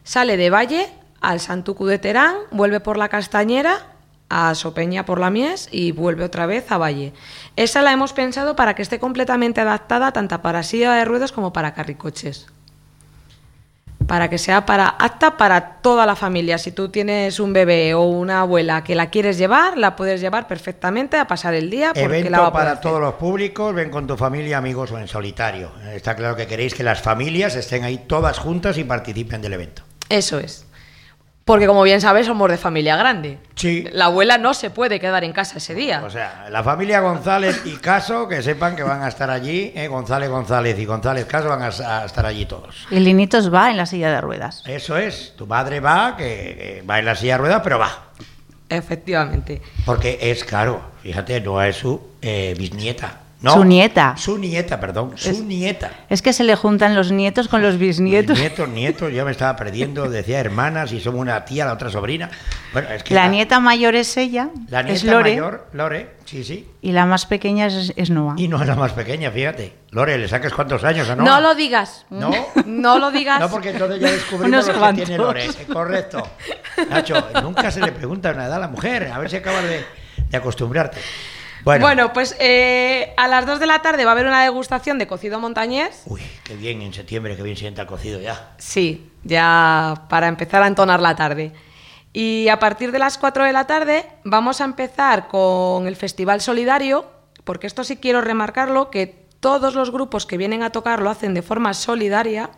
sale de Valle al Santucu de Terán, vuelve por la Castañera a Sopeña por la Mies y vuelve otra vez a Valle. Esa la hemos pensado para que esté completamente adaptada tanto para silla de ruedas como para carricoches. Para que sea apta para toda la familia. Si tú tienes un bebé o una abuela que la quieres llevar, la puedes llevar perfectamente a pasar el día. Porque Evento la va a poder para hacer. todos los públicos, ven con tu familia, amigos o en solitario. Está claro que queréis que las familias estén ahí todas juntas y participen del evento. Eso es. Porque como bien sabes, somos de familia grande. Sí. La abuela no se puede quedar en casa ese día. O sea, la familia González y Caso, que sepan que van a estar allí, González y González Caso van a estar allí todos. Y Linitos va en la silla de ruedas. Eso es, tu madre va, que va en la silla de ruedas, pero va. Efectivamente. Porque es caro, fíjate, no es su bisnieta. No, Su nieta. Su nieta, perdón, su nieta. Es que se le juntan los nietos con los bisnietos. Nietos, ya me estaba perdiendo, decía hermanas y somos una tía, la otra sobrina. Bueno, es que La nieta mayor es ella, la nieta es Lore, mayor, Lore, sí. y la más pequeña es Noa. Y no es la más pequeña, fíjate. Lore, ¿le sacas cuántos años a Noa? No lo digas. ¿No? No lo digas. No, porque entonces ya descubrimos Unos lo que cuantos. tiene Lore. Correcto. Nacho, nunca se le pregunta una edad a la mujer. A ver si acabas de acostumbrarte. Bueno, pues a las 2 de la tarde va a haber una degustación de cocido montañés. Uy, qué bien en septiembre, qué bien sienta el cocido ya. Sí, ya para empezar a entonar la tarde. Y a partir de las 4 de la tarde vamos a empezar con el Festival Solidario, porque esto sí quiero remarcarlo, que todos los grupos que vienen a tocar lo hacen de forma solidaria.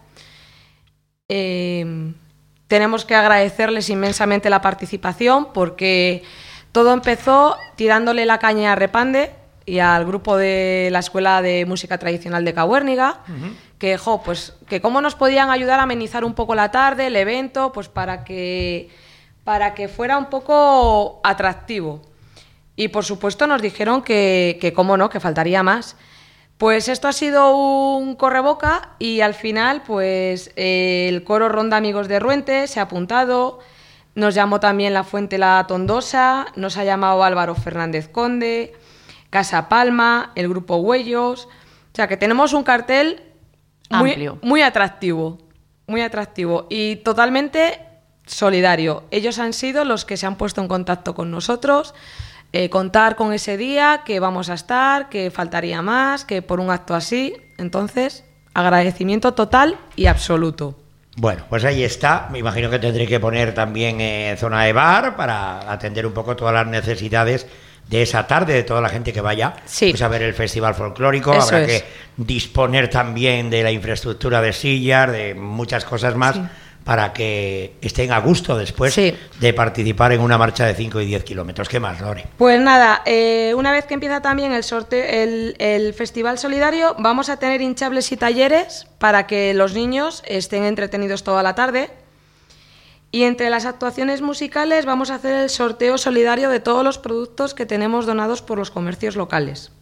Tenemos que agradecerles inmensamente la participación porque todo empezó tirándole la caña a Repande y al grupo de la Escuela de Música Tradicional de Cabuérniga, que cómo nos podían ayudar a amenizar un poco la tarde, el evento, pues para que fuera un poco atractivo. Y por supuesto nos dijeron que cómo no, que faltaría más. Pues esto ha sido un correboca y al final pues el coro Ronda Amigos de Ruente se ha apuntado. Nos llamó también La Fuente La Tondosa, nos ha llamado Álvaro Fernández Conde, Casa Palma, el grupo Huellos. O sea que tenemos un cartel muy atractivo y totalmente solidario. Ellos han sido los que se han puesto en contacto con nosotros, contar con ese día, que vamos a estar, que faltaría más, que por un acto así. Entonces, agradecimiento total y absoluto. Bueno, pues ahí está. Me imagino que tendré que poner también zona de bar para atender un poco todas las necesidades de esa tarde, de toda la gente que vaya pues a ver el festival folclórico. Eso Habrá es. que disponer también de la infraestructura de sillas, de muchas cosas más, para que estén a gusto después de participar en una marcha de 5 y 10 kilómetros. ¿Qué más, Lore? Pues nada, una vez que empieza también el sorteo, el Festival Solidario, vamos a tener hinchables y talleres para que los niños estén entretenidos toda la tarde. Y entre las actuaciones musicales vamos a hacer el sorteo solidario de todos los productos que tenemos donados por los comercios locales.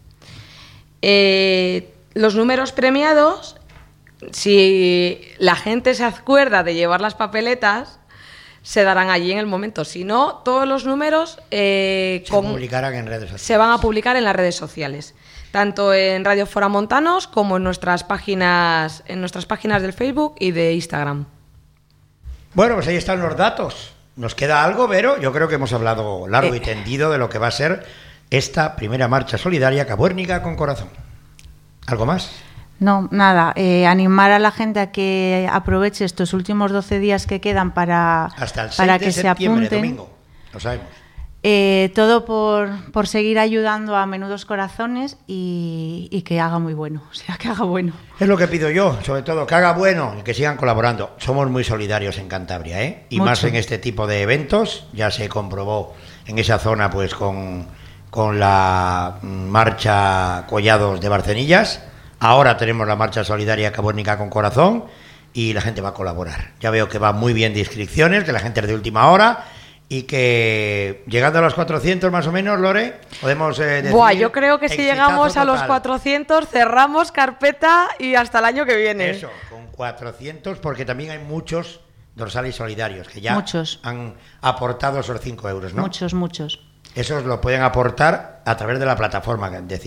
Los números premiados, si la gente se acuerda de llevar las papeletas, se darán allí en el momento. Si no, todos los números publicarán en redes sociales. Se van a publicar en las redes sociales, tanto en Radio Foramontanos como en nuestras páginas del Facebook y de Instagram. Bueno, pues ahí están los datos. ¿Nos queda algo, Vero? Yo creo que hemos hablado largo y tendido de lo que va a ser esta primera marcha solidaria Cabuérniga con Corazón. ¿Algo más? No, nada. Animar a la gente a que aproveche estos últimos 12 días que quedan hasta el 6 para de que se septiembre, apunten. domingo. Lo sabemos. Todo por seguir ayudando a Menudos Corazones y que haga muy bueno. O sea, que haga bueno. Es lo que pido yo, sobre todo, que haga bueno y que sigan colaborando. Somos muy solidarios en Cantabria, ¿eh? Y Mucho. más en este tipo de eventos. Ya se comprobó en esa zona pues con la marcha Collados de Barcenillas. Ahora tenemos la marcha solidaria Cabuérniga con Corazón y la gente va a colaborar. Ya veo que va muy bien de inscripciones, que la gente es de última hora y que llegando a los 400 más o menos, Lore, podemos decir... Yo creo que si llegamos a los 400 cerramos carpeta y hasta el año que viene. Eso, con 400, porque también hay muchos dorsales solidarios que ya han aportado esos 5 euros, ¿no? Muchos. Esos lo pueden aportar a través de la plataforma, decimos.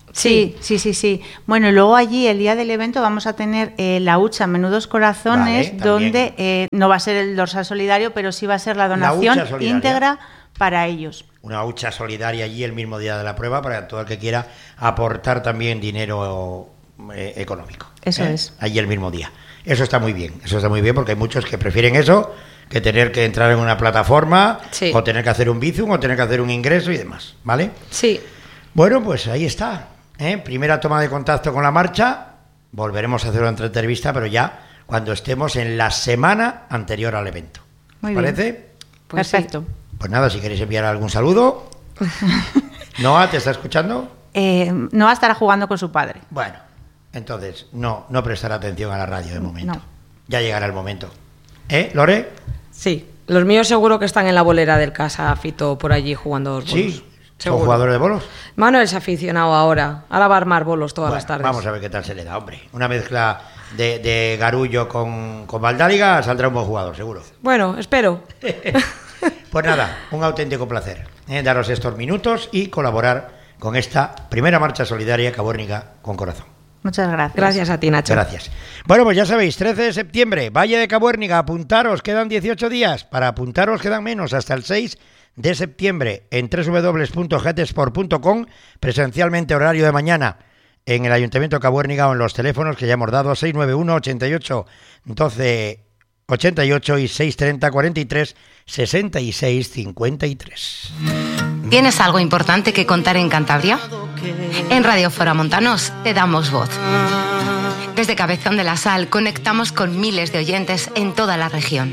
Sí. Bueno, y luego allí, el día del evento, vamos a tener la hucha Menudos Corazones, Vale, donde no va a ser el dorsal solidario, pero sí va a ser la donación íntegra para ellos. Una hucha solidaria allí el mismo día de la prueba para todo el que quiera aportar también dinero económico. Eso es. Allí el mismo día. Eso está muy bien porque hay muchos que prefieren eso que tener que entrar en una plataforma, o tener que hacer un bizum, o tener que hacer un ingreso y demás, ¿vale? Sí. Bueno, pues ahí está. Primera toma de contacto con la marcha. Volveremos a hacer otra entrevista, pero ya cuando estemos en la semana anterior al evento. Muy ¿Parece? Bien. Pues perfecto. Pues nada, si queréis enviar algún saludo. Noa, ¿te está escuchando? Noa estará jugando con su padre. Bueno, entonces no prestar atención a la radio de momento. No. Ya llegará el momento. ¿Lore? Sí, los míos seguro que están en la bolera del Casa Fito por allí jugando bolos. Sí, ¿son seguro. jugadores de bolos? Manuel es aficionado ahora va a armar bolos todas las tardes. Vamos a ver qué tal se le da, hombre. Una mezcla de Garullo con Valdáliga saldrá un buen jugador, seguro. Bueno, espero. Pues nada, un auténtico placer daros estos minutos y colaborar con esta primera marcha solidaria Cabuérniga con Corazón. Muchas gracias. Gracias a ti, Nacho. Gracias. Bueno, pues ya sabéis, 13 de septiembre, Valle de Cabuérniga, apuntaros, quedan 18 días, para apuntaros quedan menos, hasta el 6 de septiembre en www.getesport.com, presencialmente horario de mañana en el Ayuntamiento de Cabuérniga o en los teléfonos que ya hemos dado, 691 88 12 88 y 630 43 66 53. ¿Tienes algo importante que contar en Cantabria? En Radio Foramontanos te damos voz. Desde Cabezón de la Sal conectamos con miles de oyentes en toda la región.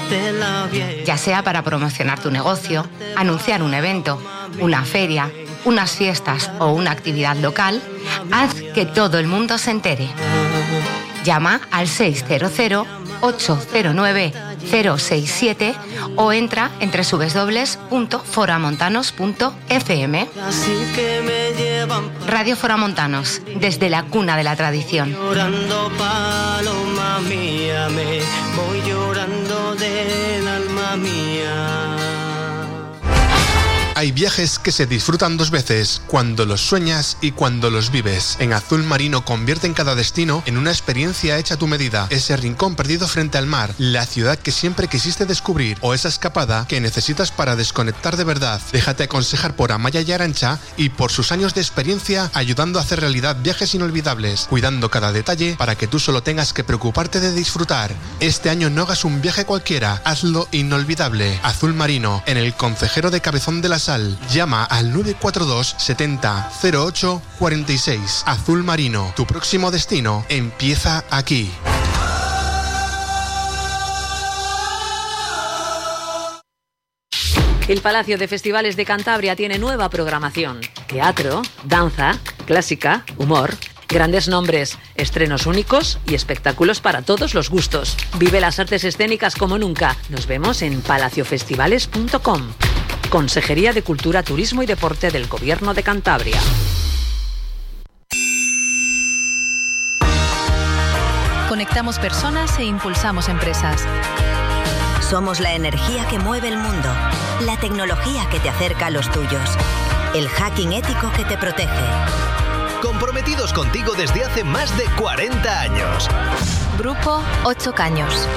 Ya sea para promocionar tu negocio, anunciar un evento, una feria, unas fiestas o una actividad local, haz que todo el mundo se entere. Llama al 600-809-067 o entra en www.foramontanos.fm. Radio Foramontanos, desde la cuna de la tradición. Llorando, paloma mía, me voy llorando del alma mía. Hay viajes que se disfrutan dos veces, cuando los sueñas y cuando los vives. En Azul Marino convierten cada destino en una experiencia hecha a tu medida. Ese rincón perdido frente al mar, la ciudad que siempre quisiste descubrir o esa escapada que necesitas para desconectar de verdad. Déjate aconsejar por Amaya y Arantxa y por sus años de experiencia ayudando a hacer realidad viajes inolvidables, cuidando cada detalle para que tú solo tengas que preocuparte de disfrutar. Este año no hagas un viaje cualquiera, hazlo inolvidable. Azul Marino, en el Concejero de Cabezón de la Sal. Llama al 942 70 08 46. Azul Marino, tu próximo destino empieza aquí. El Palacio de Festivales de Cantabria tiene nueva programación. Teatro, danza, clásica, humor, grandes nombres, estrenos únicos y espectáculos para todos los gustos. Vive las artes escénicas como nunca. Nos vemos en palaciofestivales.com. Consejería de Cultura, Turismo y Deporte del Gobierno de Cantabria. Conectamos personas e impulsamos empresas. Somos la energía que mueve el mundo, la tecnología que te acerca a los tuyos, el hacking ético que te protege. Comprometidos contigo desde hace más de 40 años. Grupo 8 Caños.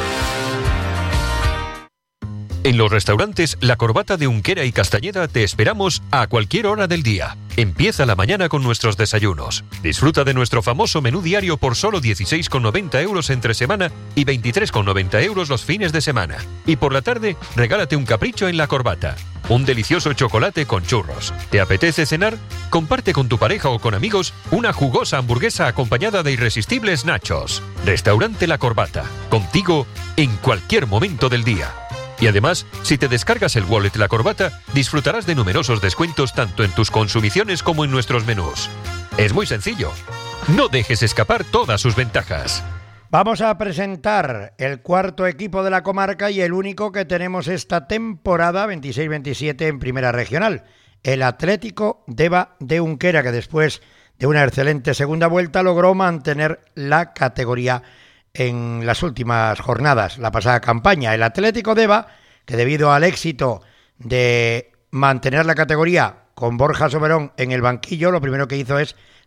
En los restaurantes La Corbata de Unquera y Castañeda te esperamos a cualquier hora del día. Empieza la mañana con nuestros desayunos. Disfruta de nuestro famoso menú diario por solo 16,90 euros entre semana y 23,90 euros los fines de semana. Y por la tarde, regálate un capricho en La Corbata. Un delicioso chocolate con churros. ¿Te apetece cenar? Comparte con tu pareja o con amigos una jugosa hamburguesa acompañada de irresistibles nachos. Restaurante La Corbata. Contigo en cualquier momento del día. Y además, si te descargas el wallet La Corbata, disfrutarás de numerosos descuentos tanto en tus consumiciones como en nuestros menús. Es muy sencillo. No dejes escapar todas sus ventajas. Vamos a presentar el cuarto equipo de la comarca y el único que tenemos esta temporada 26-27 en Primera Regional, el Atlético Deva de Unquera, que después de una excelente segunda vuelta logró mantener la categoría en las últimas jornadas, la pasada campaña. El Atlético Deva, que debido al éxito de mantener la categoría con Borja Soberón en el banquillo, lo primero que hizo es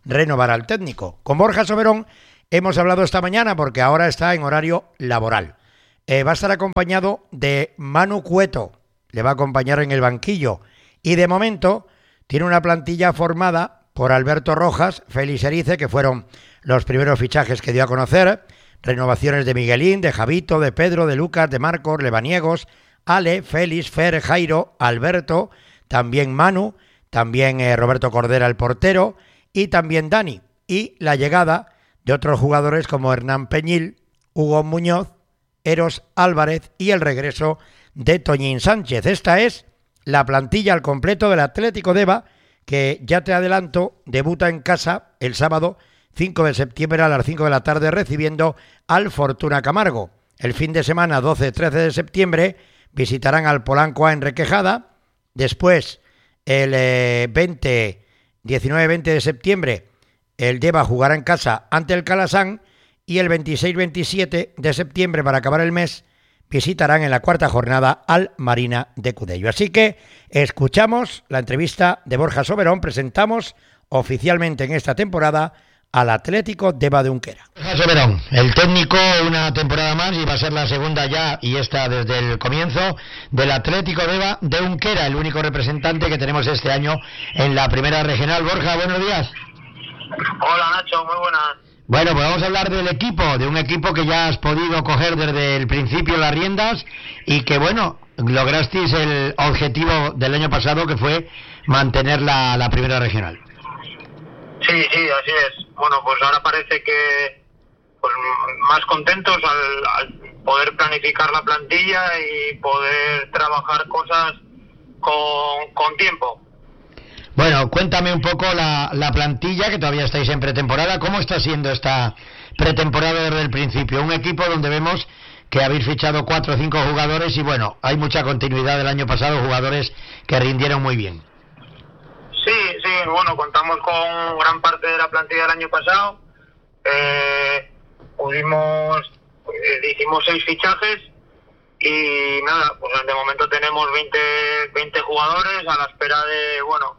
renovar al técnico. Con Borja Soberón hemos hablado esta mañana porque ahora está en horario laboral. Va a estar acompañado de Manu Cueto, le va a acompañar en el banquillo y de momento tiene una plantilla formada por Alberto Rojas, Félix Erice, que fueron los primeros fichajes que dio a conocer, renovaciones de Miguelín, de Javito, de Pedro, de Lucas, de Marcos, Lebaniegos, Ale, Félix, Fer, Jairo, Alberto, también Manu, también Roberto Cordera, el portero, y también Dani, y la llegada de otros jugadores como Hernán Peñil, Hugo Muñoz, Eros Álvarez y el regreso de Toñín Sánchez. Esta es la plantilla al completo del Atlético Deva, que ya te adelanto, debuta en casa el sábado 5 de septiembre a las 5 de la tarde recibiendo al Fortuna Camargo. El fin de semana 12-13 de septiembre visitarán al Polanco A en Requejada. Después, el 19-20 de septiembre, el Deva jugará en casa ante el Calasanz y el 26-27 de septiembre, para acabar el mes, visitarán en la cuarta jornada al Marina de Cudello. Así que escuchamos la entrevista de Borja Soberón, presentamos oficialmente en esta temporada al Atlético Deva de Unquera. Borja Soberón, el técnico una temporada más y va a ser la segunda ya, y esta desde el comienzo, del Atlético Deva de Unquera, el único representante que tenemos este año en la primera regional. Borja, buenos días. Hola Nacho, muy buenas. Bueno, pues vamos a hablar del equipo, de un equipo que ya has podido coger desde el principio las riendas y que, bueno, lograsteis el objetivo del año pasado, que fue mantener la primera regional. Sí, así es. Bueno, pues ahora parece que pues más contentos al poder planificar la plantilla y poder trabajar cosas con tiempo. Bueno, cuéntame un poco la plantilla, que todavía estáis en pretemporada. ¿Cómo está siendo esta pretemporada desde el principio? Un equipo donde vemos que habéis fichado 4 o 5 jugadores y, bueno, hay mucha continuidad del año pasado, jugadores que rindieron muy bien. Sí, bueno, contamos con gran parte de la plantilla del año pasado. Hicimos 6 fichajes y nada, pues de momento tenemos 20 jugadores a la espera de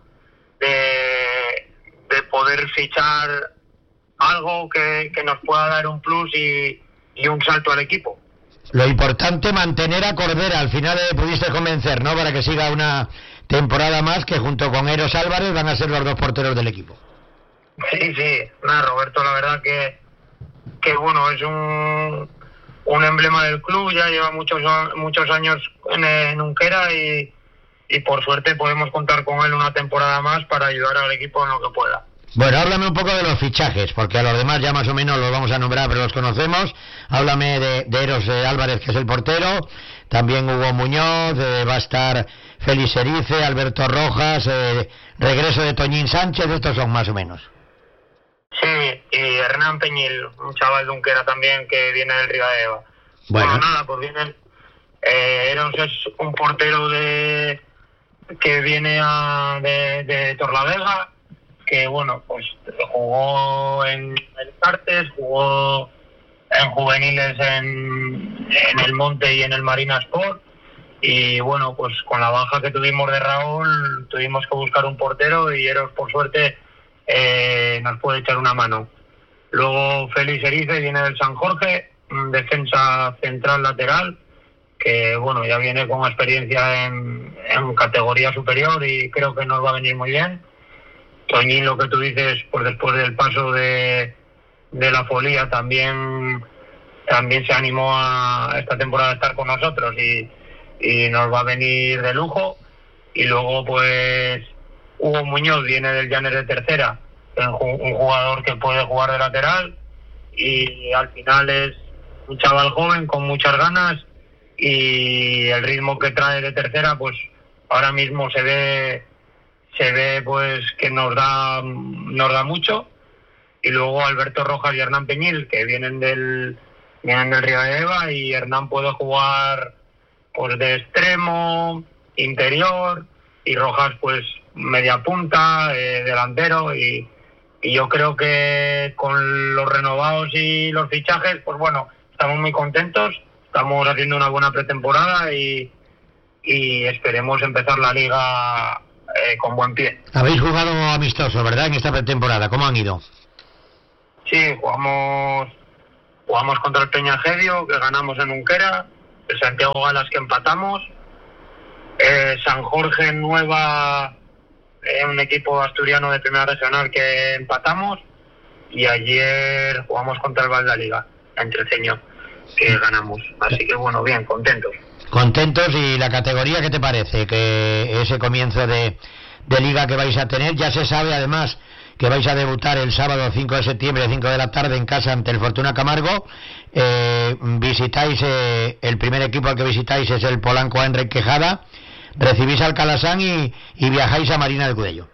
poder fichar algo que nos pueda dar un plus y un salto al equipo. Lo importante, mantener a Cordera, al final pudiste convencer, ¿no?, para que siga una temporada más, que junto con Eros Álvarez van a ser los 2 porteros del equipo. Sí, Roberto, la verdad que bueno, es un emblema del club, ya lleva muchos años en Unquera y por suerte podemos contar con él una temporada más para ayudar al equipo en lo que pueda. Bueno, háblame un poco de los fichajes, porque a los demás ya más o menos los vamos a nombrar, pero los conocemos. Háblame de Eros Álvarez, que es el portero, también Hugo Muñoz, va a estar Félix Erice, Alberto Rojas, regreso de Toñín Sánchez, estos son más o menos. Sí, y Hernán Peñil, un chaval de Unquera también que viene del Ribadeva. Bueno, nada, pues vienen. Eros es un portero que viene de Torlavega, que bueno, pues jugó en el Cartes, jugó en juveniles en el Monte y en el Marina Sport, y bueno, pues con la baja que tuvimos de Raúl tuvimos que buscar un portero y Eros por suerte nos puede echar una mano. Luego Félix Erice viene del San Jorge, defensa central lateral, que bueno, ya viene con experiencia en categoría superior y creo que nos va a venir muy bien. Toñín, lo que tú dices, pues después del paso de la Folía también se animó a esta temporada a estar con nosotros y nos va a venir de lujo. Y luego pues Hugo Muñoz viene del Llanes de Tercera, un jugador que puede jugar de lateral y al final es un chaval joven con muchas ganas, y el ritmo que trae de Tercera pues ahora mismo se ve pues que nos da mucho. Y luego Alberto Rojas y Hernán Peñil, que vienen del Ribadeva, y Hernán puede jugar pues de extremo, interior, y Rojas pues media punta, delantero, y yo creo que con los renovados y los fichajes pues bueno, estamos muy contentos, estamos haciendo una buena pretemporada y esperemos empezar la liga con buen pie. Habéis jugado amistoso, ¿verdad? En esta pretemporada, ¿cómo han ido? Sí, jugamos contra el Peñajedio, que ganamos en Unquera, el Santiago Galas, que empatamos, San Jorge Nueva, un equipo asturiano de primera regional, que empatamos, y ayer jugamos contra el Valdaliga, Entreceño, que ganamos. Así que bueno, bien, contentos. Contentos. ¿Y la categoría qué te parece? Que ese comienzo de liga que vais a tener, ya se sabe además que vais a debutar el sábado 5 de septiembre, 5 de la tarde, en casa ante el Fortuna Camargo. Visitáis, el primer equipo al que visitáis es el Polanco Enrique Quejada, recibís al Calasán y viajáis a Marina del Cudello.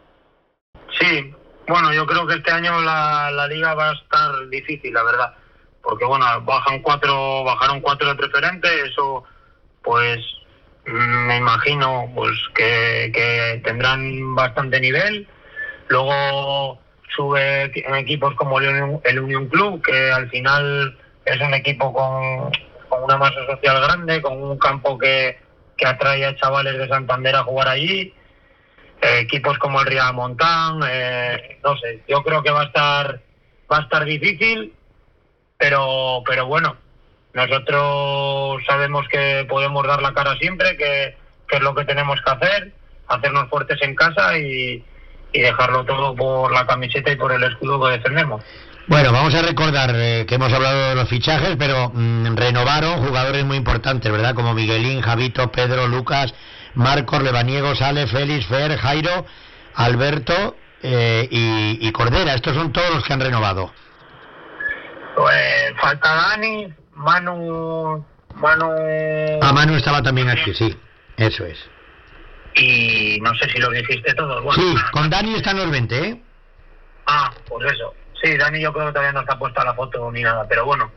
Sí, bueno, yo creo que este año la liga va a estar difícil, la verdad, porque bueno, bajaron cuatro de preferente, eso pues me imagino pues que tendrán bastante nivel. Luego sube equipos como el Union Club, que al final es un equipo con una masa social grande, con un campo que atrae a chavales de Santander a jugar allí. Equipos como el Ría Montán, no sé, yo creo que va a estar difícil, pero bueno, nosotros sabemos que podemos dar la cara siempre, que es lo que tenemos que hacer, hacernos fuertes en casa y dejarlo todo por la camiseta y por el escudo que defendemos. Bueno, vamos a recordar que hemos hablado de los fichajes, pero renovaron jugadores muy importantes, ¿verdad? Como Miguelín, Javito, Pedro, Lucas, Marcos, Lebaniego, Sale, Félix, Fer, Jairo, Alberto y Cordera. Estos son todos los que han renovado. Pues falta Dani, Manu... Manu estaba también aquí, sí, eso es. Y no sé si lo dijiste todo. Bueno, sí, con Dani están los 20, ¿eh? Pues eso. Sí, Dani yo creo que todavía no está puesta la foto ni nada, pero bueno.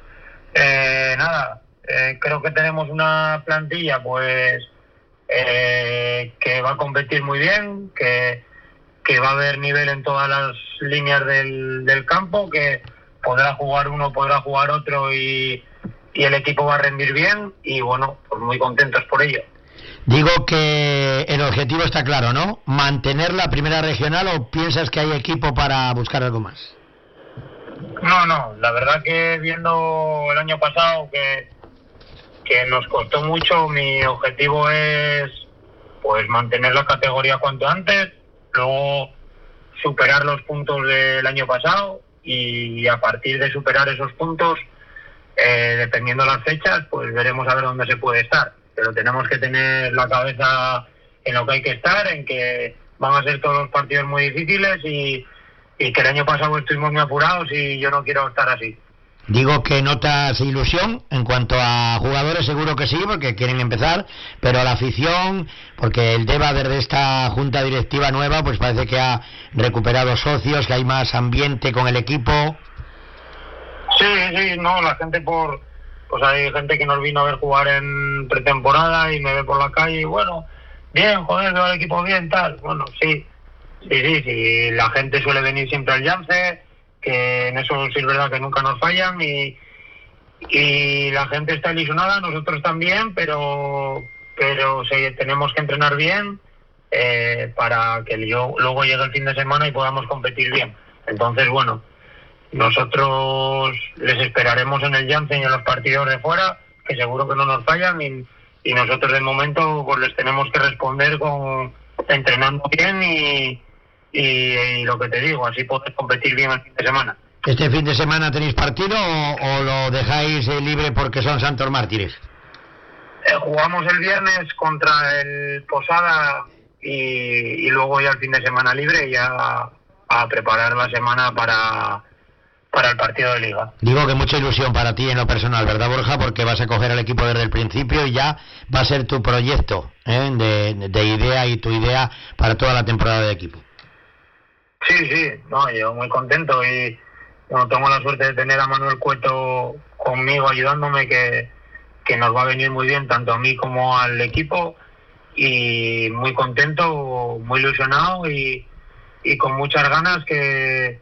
Creo que tenemos una plantilla pues que va a competir muy bien, que va a haber nivel en todas las líneas del campo, que podrá jugar uno, podrá jugar otro y el equipo va a rendir bien y bueno, pues muy contentos por ello. Digo que el objetivo está claro, ¿no? ¿Mantener la primera regional o piensas que hay equipo para buscar algo más? No, la verdad que viendo el año pasado que nos costó mucho, mi objetivo es pues mantener la categoría cuanto antes, luego superar los puntos del año pasado y a partir de superar esos puntos, dependiendo las fechas, pues veremos a ver dónde se puede estar. Pero tenemos que tener la cabeza en lo que hay que estar, en que van a ser todos los partidos muy difíciles y que el año pasado estuvimos muy apurados y yo no quiero estar así. Digo que notas ilusión en cuanto a jugadores, seguro que sí, porque quieren empezar, pero a la afición, porque el Deva desde esta junta directiva nueva, pues parece que ha recuperado socios, que hay más ambiente con el equipo. Sí, no, la gente pues hay gente que nos vino a ver jugar en pretemporada y me ve por la calle y bueno, bien, joder, veo al equipo bien, tal. Bueno, sí, la gente suele venir siempre al Llance, que en eso sí es verdad que nunca nos fallan y la gente está ilusionada, nosotros también, pero sí, tenemos que entrenar bien para que luego llegue el fin de semana y podamos competir bien. Entonces, bueno, nosotros les esperaremos en el Janssen y en los partidos de fuera, que seguro que no nos fallan y nosotros de momento pues les tenemos que responder entrenando bien y lo que te digo, así poder competir bien el fin de semana. ¿Este fin de semana tenéis partido o lo dejáis libre porque son santos mártires? Jugamos el viernes contra el Posada y luego ya el fin de semana libre y ya a preparar la semana para el partido de Liga. Digo que mucha ilusión para ti en lo personal, ¿verdad, Borja? Porque vas a coger al equipo desde el principio y ya va a ser tu proyecto de idea y tu idea para toda la temporada de equipo. Sí, no, yo muy contento y bueno, tengo la suerte de tener a Manuel Cueto conmigo ayudándome, que nos va a venir muy bien tanto a mí como al equipo y muy contento, muy ilusionado y con muchas ganas que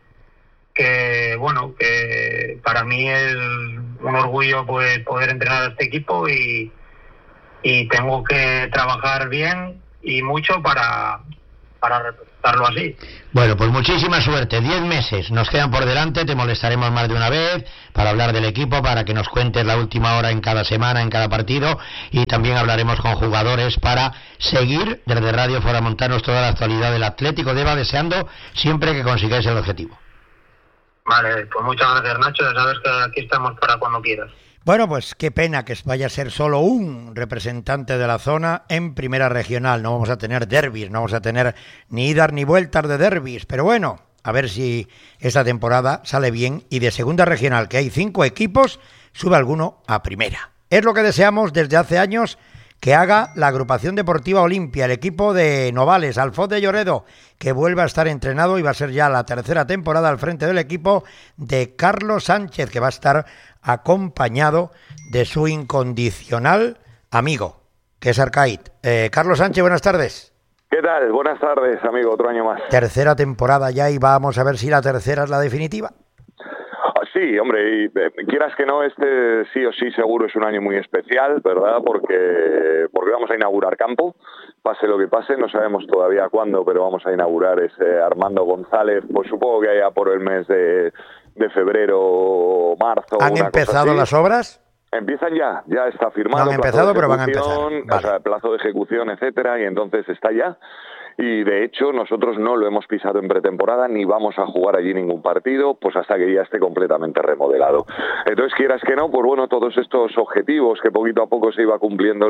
para mí es un orgullo pues poder entrenar a este equipo y tengo que trabajar bien y mucho para representarlo así. Bueno, pues muchísima suerte. 10 meses nos quedan por delante, te molestaremos más de una vez para hablar del equipo, para que nos cuentes la última hora en cada semana, en cada partido, y también hablaremos con jugadores para seguir desde Radio Foramontanos toda la actualidad del Atlético de Deva, deseando siempre que consigáis el objetivo. Vale, pues muchas gracias, Nacho, ya sabes que aquí estamos para cuando quieras. Bueno, pues qué pena que vaya a ser solo un representante de la zona en primera regional. No vamos a tener derbis, no vamos a tener ni idas ni vueltas de derbis. Pero bueno, a ver si esta temporada sale bien y de segunda regional, que hay 5 equipos, sube alguno a primera. Es lo que deseamos desde hace años que haga la agrupación deportiva Olimpia, el equipo de Novales, Alfoz de Lloredo, que vuelva a estar entrenado y va a ser ya la tercera temporada al frente del equipo de Carlos Sánchez, que va a estar acompañado de su incondicional amigo, que es Arcait. Carlos Sánchez, buenas tardes. ¿Qué tal? Buenas tardes, amigo, otro año más. Tercera temporada ya y vamos a ver si la tercera es la definitiva. Sí, hombre, y quieras que no, este sí o sí seguro es un año muy especial, ¿verdad? Porque vamos a inaugurar campo, pase lo que pase, no sabemos todavía cuándo, pero vamos a inaugurar ese Armando González, pues supongo que allá por el mes de febrero o marzo. ¿Han empezado las obras? Empiezan ya está firmado. No han empezado, pero van a empezar. Vale. O sea, plazo de ejecución, etcétera, y entonces está ya. Y de hecho nosotros no lo hemos pisado en pretemporada ni vamos a jugar allí ningún partido, pues hasta que ya esté completamente remodelado. Entonces, quieras que no, pues bueno, todos estos objetivos que poquito a poco se iba cumpliendo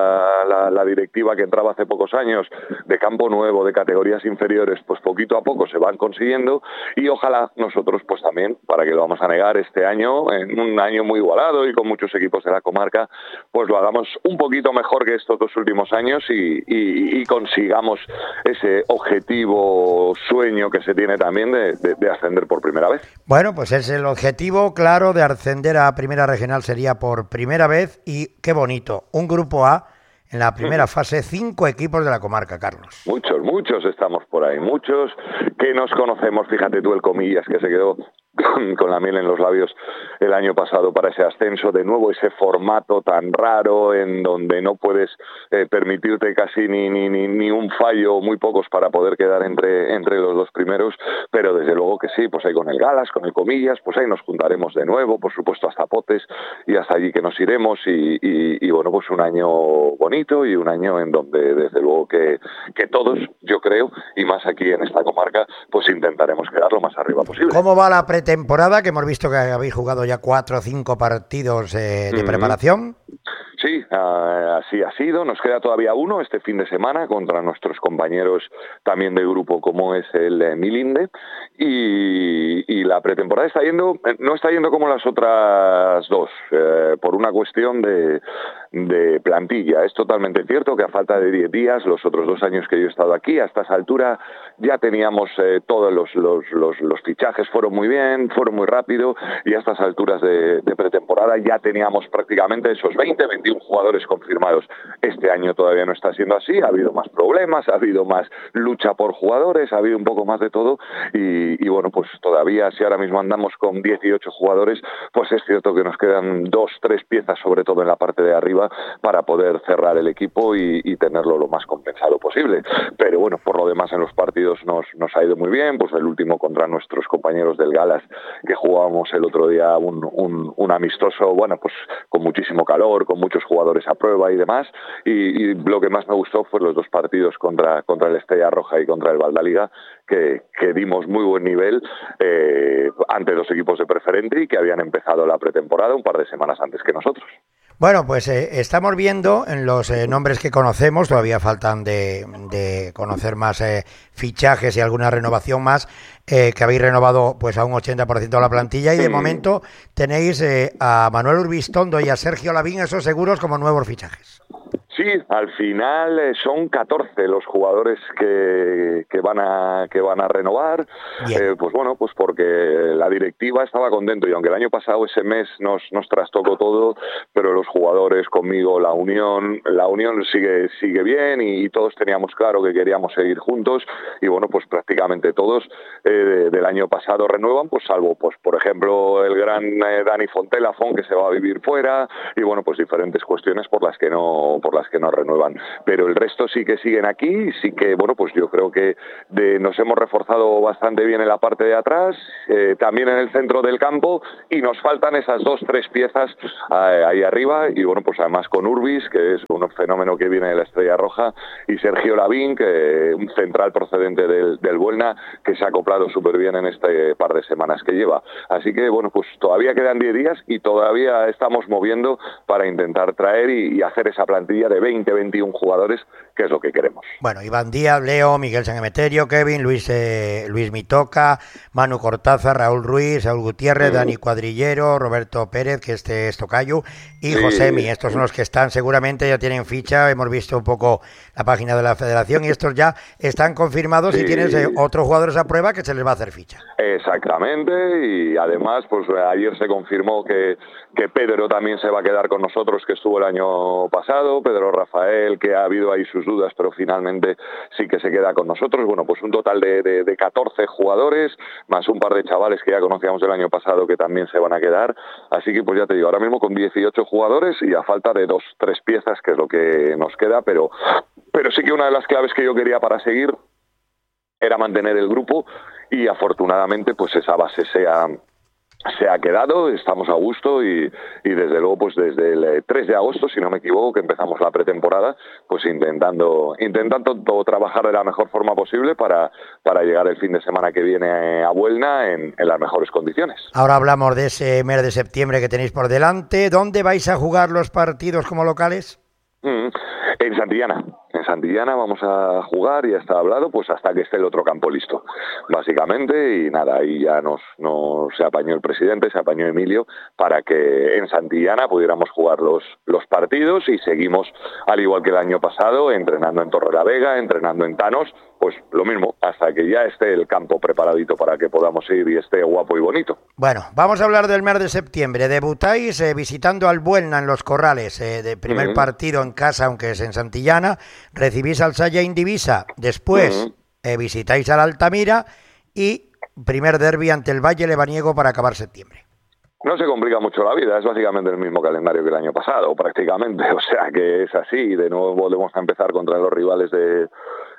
la directiva que entraba hace pocos años, de campo nuevo, de categorías inferiores, pues poquito a poco se van consiguiendo, y ojalá nosotros pues también, para que lo vamos a negar, este año, en un año muy igualado y con muchos equipos de la comarca, pues lo hagamos un poquito mejor que estos 2 últimos años y consigamos ese objetivo, sueño que se tiene también de ascender por primera vez. Bueno, pues es el objetivo claro de ascender a primera regional, sería por primera vez, y qué bonito, un grupo A en la primera fase, 5 equipos de la comarca, Carlos. Muchos estamos por ahí, muchos que nos conocemos, fíjate tú el Comillas que se quedó con la miel en los labios el año pasado para ese ascenso, de nuevo ese formato tan raro en donde no puedes permitirte casi ni un fallo, muy pocos para poder quedar entre los 2 primeros, pero desde luego que sí, pues ahí con el Galas, con el Comillas, pues ahí nos juntaremos de nuevo, por supuesto hasta Potes y hasta allí que nos iremos y bueno, pues un año bonito y un año en donde desde luego que todos, yo creo, y más aquí en esta comarca, pues intentaremos quedar lo más arriba posible. ¿Cómo va la pretemporada? Que hemos visto que habéis jugado ya 4 o 5 partidos de preparación. Sí, así ha sido. Nos queda todavía uno este fin de semana contra nuestros compañeros también de grupo como es el Milinde, y la pretemporada no está yendo como las otras 2 por una cuestión de plantilla. Es totalmente cierto que a falta de 10 días, los otros 2 años que yo he estado aquí, a estas alturas ya teníamos todos los fichajes, fueron muy bien, fueron muy rápido, y a estas alturas de pretemporada ya teníamos prácticamente esos 21 jugadores confirmados. Este año todavía no está siendo así, ha habido más problemas, ha habido más lucha por jugadores, ha habido un poco más de todo, y bueno, pues todavía si ahora mismo andamos con 18 jugadores, pues es cierto que nos quedan 2, 3 piezas, sobre todo en la parte de arriba, para poder cerrar el equipo y tenerlo lo más compensado posible. Pero bueno, por lo demás en los partidos nos ha ido muy bien, pues el último contra nuestros compañeros del Galas, que jugábamos el otro día un amistoso, bueno, pues con muchísimo calor, con muchos jugadores a prueba y demás, y lo que más me gustó fue los 2 partidos contra el Estrella Roja y contra el Valdaliga, que dimos muy buen nivel ante 2 equipos de preferente y que habían empezado la pretemporada un par de semanas antes que nosotros. Bueno, pues estamos viendo en los nombres que conocemos, todavía faltan de conocer más fichajes y alguna renovación más, que habéis renovado pues a un 80% de la plantilla, y de momento tenéis a Manuel Urbistondo y a Sergio Lavín, esos seguros como nuevos fichajes. Sí, al final son 14 los jugadores que van a renovar, pues bueno, pues porque la directiva estaba contento, y aunque el año pasado ese mes nos trastocó todo, pero los jugadores conmigo, la unión sigue bien, y todos teníamos claro que queríamos seguir juntos, y bueno, pues prácticamente todos del año pasado renuevan, pues salvo pues por ejemplo el gran Dani Fontelafón, que se va a vivir fuera, y bueno, pues diferentes cuestiones por las que no jugadoras que nos renuevan, pero el resto sí que siguen aquí y sí que, bueno, pues yo creo que nos hemos reforzado bastante bien en la parte de atrás, también en el centro del campo, y nos faltan esas 2-3 piezas ahí arriba, y bueno, pues además con Urbis, que es un fenómeno que viene de la Estrella Roja, y Sergio Lavín, que un central procedente del Buelna, que se ha acoplado súper bien en este par de semanas que lleva. Así que, bueno, pues todavía quedan 10 días y todavía estamos moviendo para intentar traer y hacer esa plantilla de 20-21 jugadores, que es lo que queremos. Bueno, Iván Díaz, Leo, Miguel San Emeterio, Kevin, Luis Mitoca, Manu Cortázar, Raúl Ruiz, Saúl Gutiérrez, Dani Cuadrillero, Roberto Pérez, que es tocayo, y Josemi. Estos son los que están, seguramente ya tienen ficha, hemos visto un poco la página de la federación y estos ya están confirmados y tienes otros jugadores a prueba que se les va a hacer ficha. Exactamente, y además pues ayer se confirmó que Pedro también se va a quedar con nosotros, que estuvo el año pasado, Pedro Rafael, que ha habido ahí sus dudas, pero finalmente sí que se queda con nosotros. Bueno, pues un total de 14 jugadores, más un par de chavales que ya conocíamos el año pasado que también se van a quedar, así que pues ya te digo, ahora mismo con 18 jugadores y a falta de 2-3 piezas, que es lo que nos queda, pero sí que una de las claves que yo quería para seguir era mantener el grupo, y afortunadamente pues esa base se ha quedado, estamos a gusto y desde luego pues desde el 3 de agosto, si no me equivoco, que empezamos la pretemporada, pues intentando trabajar de la mejor forma posible para llegar el fin de semana que viene a Buelna en las mejores condiciones. Ahora hablamos de ese mes de septiembre que tenéis por delante. ¿Dónde vais a jugar los partidos como locales? En Santillana. En Santillana vamos a jugar, ya está hablado, pues hasta que esté el otro campo listo, básicamente, y nada, ahí ya se apañó el presidente, se apañó Emilio, para que en Santillana pudiéramos jugar los partidos, y seguimos, al igual que el año pasado, entrenando en Torrelavega, entrenando en Tanos, pues lo mismo, hasta que ya esté el campo preparadito para que podamos ir y esté guapo y bonito. Bueno, vamos a hablar del mes de septiembre. Debutáis visitando al Buelna en Los Corrales, de primer partido en casa, aunque es en Santillana. Recibís al Salla Indivisa, después visitáis al Altamira y primer derbi ante el Valle Lebaniego para acabar septiembre. No se complica mucho la vida, es básicamente el mismo calendario que el año pasado, prácticamente, o sea que es así. De nuevo volvemos a empezar contra los rivales de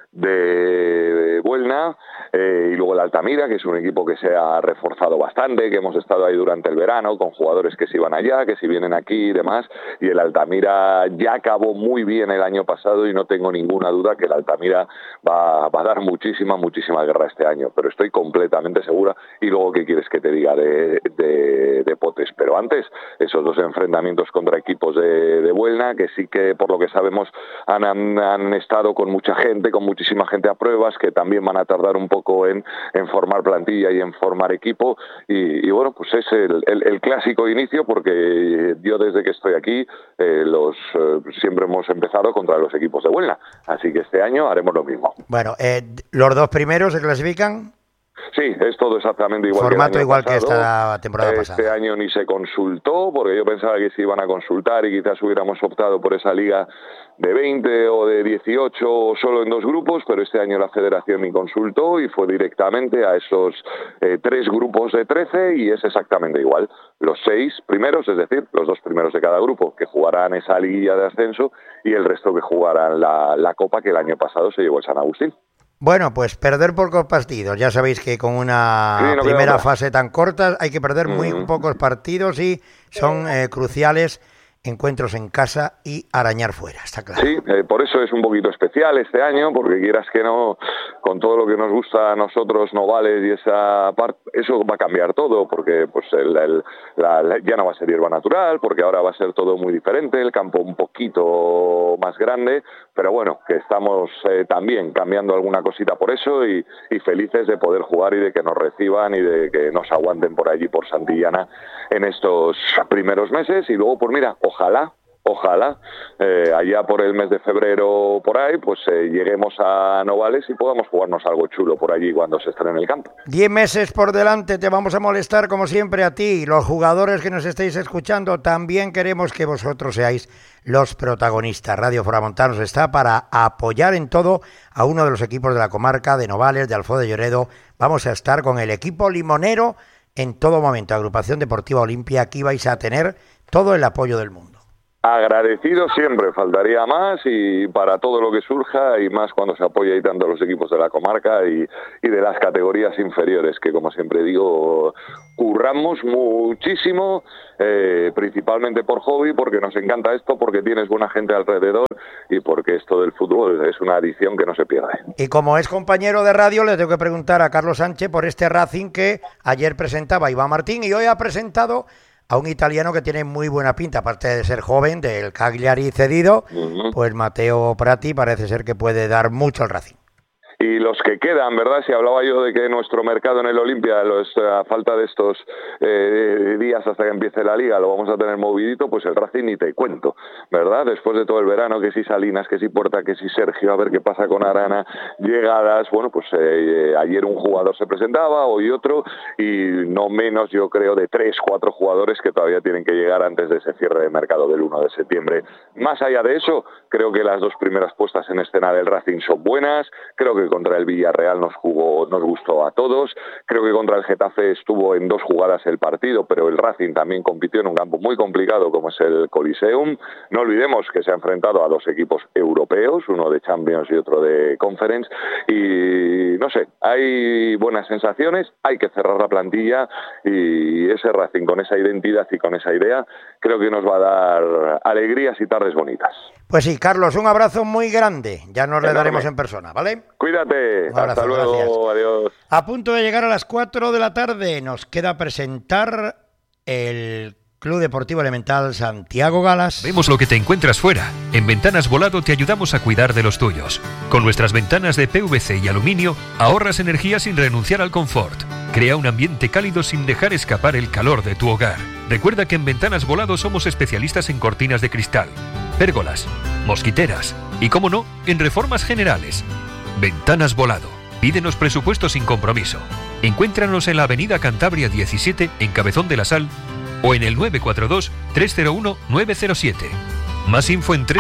Buelna, y luego el Altamira, que es un equipo que se ha reforzado bastante, que hemos estado ahí durante el verano con jugadores que se iban allá, que si vienen aquí y demás, y el Altamira ya acabó muy bien el año pasado y no tengo ninguna duda que el Altamira va a dar muchísima guerra este año, pero estoy completamente segura. Y luego, ¿qué quieres que te diga de Potes? Pero antes, esos dos enfrentamientos contra equipos de Buelna, que sí que por lo que sabemos han estado con mucha gente, con muchísima gente a pruebas, que también van a tardar un poco en formar plantilla y en formar equipo, y bueno, pues es el clásico inicio, porque yo desde que estoy aquí siempre hemos empezado contra los equipos de Buelna, así que este año haremos lo mismo. Bueno, ¿los dos primeros se clasifican? Sí, es todo exactamente igual. Formato igual que esta temporada pasada. Este año ni se consultó, porque yo pensaba que se iban a consultar y quizás hubiéramos optado por esa liga de 20 o de 18 solo en 2 grupos, pero este año la federación ni consultó y fue directamente a esos 3 grupos de 13, y es exactamente igual. Los 6 primeros, es decir, los 2 primeros de cada grupo, que jugarán esa liguilla de ascenso, y el resto que jugarán la Copa, que el año pasado se llevó el San Agustín. Bueno, pues perder pocos partidos. Ya sabéis que con una primera fase tan corta hay que perder muy pocos partidos, y son cruciales encuentros en casa y arañar fuera, está claro. Sí, por eso es un poquito especial este año, porque quieras que no, con todo lo que nos gusta a nosotros, Novales y esa parte, eso va a cambiar todo, porque pues ya no va a ser hierba natural, porque ahora va a ser todo muy diferente, el campo un poquito más grande, pero bueno, que estamos también cambiando alguna cosita por eso, y felices de poder jugar y de que nos reciban y de que nos aguanten por allí, por Santillana, en estos primeros meses. Y luego, pues mira, ojalá, allá por el mes de febrero, por ahí, pues lleguemos a Novales y podamos jugarnos algo chulo por allí cuando se estrene el campo. 10 meses por delante, te vamos a molestar como siempre a ti. Los jugadores que nos estáis escuchando, también queremos que vosotros seáis los protagonistas. Radio Foramontanos está para apoyar en todo a uno de los equipos de la comarca de Novales, de Alfó de Lloredo. Vamos a estar con el equipo limonero en todo momento. Agrupación Deportiva Olimpia, aquí vais a tener todo el apoyo del mundo. Agradecido siempre, faltaría más, y para todo lo que surja, y más cuando se apoya ahí tanto a los equipos de la comarca y de las categorías inferiores, que como siempre digo, curramos muchísimo, principalmente por hobby, porque nos encanta esto, porque tienes buena gente alrededor y porque esto del fútbol es una adicción que no se pierde. Y como es compañero de radio, le tengo que preguntar a Carlos Sánchez por este Racing que ayer presentaba Iván Martín y hoy ha presentado a un italiano que tiene muy buena pinta, aparte de ser joven, del Cagliari cedido, pues Matteo Prati parece ser que puede dar mucho al Racing. Y los que quedan, ¿verdad? Si hablaba yo de que nuestro mercado en el Olimpia, a falta de estos días hasta que empiece la Liga, lo vamos a tener movidito, pues el Racing ni te cuento, ¿verdad? Después de todo el verano, que si Salinas, que si Porta, que si Sergio, a ver qué pasa con Arana, llegadas, bueno, pues ayer un jugador se presentaba, hoy otro, y no menos, yo creo, de 3-4 jugadores que todavía tienen que llegar antes de ese cierre de mercado del 1 de septiembre. Más allá de eso, creo que las dos primeras puestas en escena del Racing son buenas, creo que contra el Villarreal nos gustó a todos, creo que contra el Getafe estuvo en 2 jugadas el partido, pero el Racing también compitió en un campo muy complicado como es el Coliseum. No olvidemos que se ha enfrentado a 2 equipos europeos, uno de Champions y otro de Conference, y no sé, hay buenas sensaciones, hay que cerrar la plantilla, y ese Racing con esa identidad y con esa idea creo que nos va a dar alegrías y tardes bonitas. Pues sí, Carlos, un abrazo muy grande. Ya nos le daremos en persona, ¿vale? Cuídate. Un abrazo, hasta luego. Gracias. Adiós. A punto de llegar a las 4 de la tarde, nos queda presentar el Club Deportivo Elemental Santiago Galas. Vemos lo que te encuentras fuera. En Ventanas Volado te ayudamos a cuidar de los tuyos. Con nuestras ventanas de PVC y aluminio, ahorras energía sin renunciar al confort. Crea un ambiente cálido sin dejar escapar el calor de tu hogar. Recuerda que en Ventanas Volado somos especialistas en cortinas de cristal, pérgolas, mosquiteras y, como no, en reformas generales. Ventanas Volado. Pídenos presupuesto sin compromiso. Encuéntranos en la avenida Cantabria 17, en Cabezón de la Sal, o en el 942-301-907. Más info en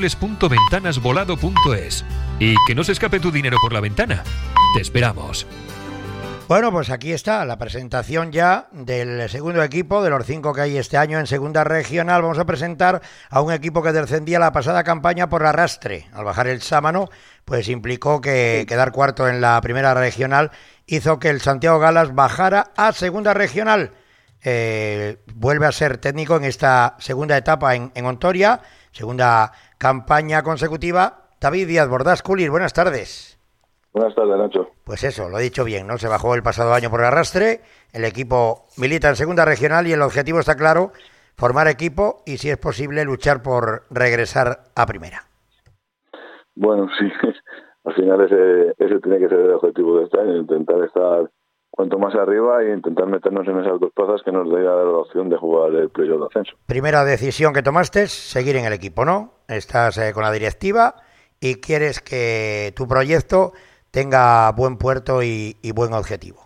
www.ventanasvolado.es. Y que no se escape tu dinero por la ventana. Te esperamos. Bueno, pues aquí está la presentación ya del segundo equipo, de los 5 que hay este año en segunda regional. Vamos a presentar a un equipo que descendía la pasada campaña por arrastre. Al bajar el Sámano, pues implicó que quedar cuarto en la primera regional hizo que el Santiago Galas bajara a segunda regional. Vuelve a ser técnico en esta segunda etapa en Ontoria, segunda campaña consecutiva. David Díaz Bordás, Culir, buenas tardes. Buenas tardes, Nacho. Pues eso, lo he dicho bien, ¿no? Se bajó el pasado año por arrastre, el equipo milita en segunda regional y el objetivo está claro, formar equipo y, si es posible, luchar por regresar a primera. Bueno, sí, al final ese tiene que ser el objetivo de este año, intentar estar cuanto más arriba e intentar meternos en esas 2 plazas que nos dé la opción de jugar el playoff de ascenso. Primera decisión que tomaste es seguir en el equipo, ¿no? Estás con la directiva y quieres que tu proyecto tenga buen puerto y buen objetivo.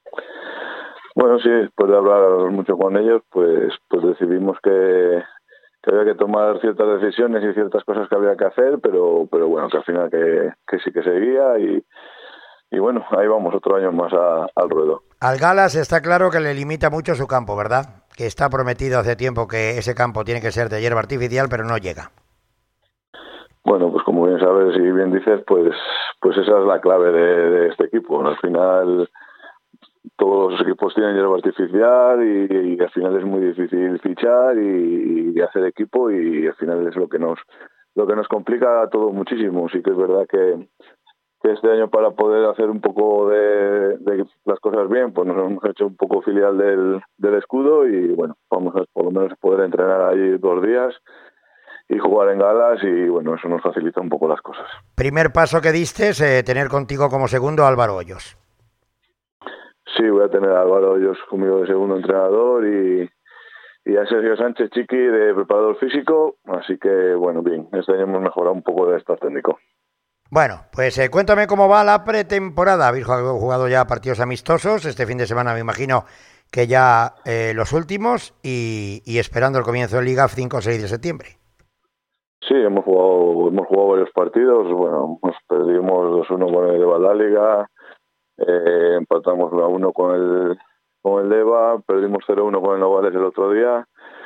Bueno, sí, después de hablar mucho con ellos, pues decidimos que había que tomar ciertas decisiones y ciertas cosas que había que hacer, pero bueno, que al final que sí que seguía y bueno, ahí vamos, otro año más al ruedo. Al Galas está claro que le limita mucho su campo, ¿verdad? Que está prometido hace tiempo que ese campo tiene que ser de hierba artificial, pero no llega. Bueno, pues como bien sabes y bien dices, pues esa es la clave de este equipo. Al final todos los equipos tienen hierba artificial y al final es muy difícil fichar y hacer equipo, y al final es lo que nos complica todo muchísimo. Sí que es verdad que este año, para poder hacer un poco de las cosas bien, pues nos hemos hecho un poco filial del escudo y bueno, vamos a por lo menos poder entrenar allí 2 días y jugar en Galas, y bueno, eso nos facilita un poco las cosas. Primer paso que diste es tener contigo como segundo a Álvaro Hoyos. Sí, voy a tener a Álvaro Hoyos conmigo de segundo entrenador y a Sergio Sánchez Chiqui de preparador físico, así que bueno, bien, este año hemos mejorado un poco de staff técnico. Bueno, pues cuéntame cómo va la pretemporada. Habéis jugado ya partidos amistosos, este fin de semana me imagino que ya los últimos, y esperando el comienzo de Liga 5 o 6 de septiembre. Sí, hemos jugado varios partidos. Bueno, nos perdimos 2-1 con el de Valdáliga, empatamos 1-1 con el Deva, perdimos 0-1 con el Novales el otro día,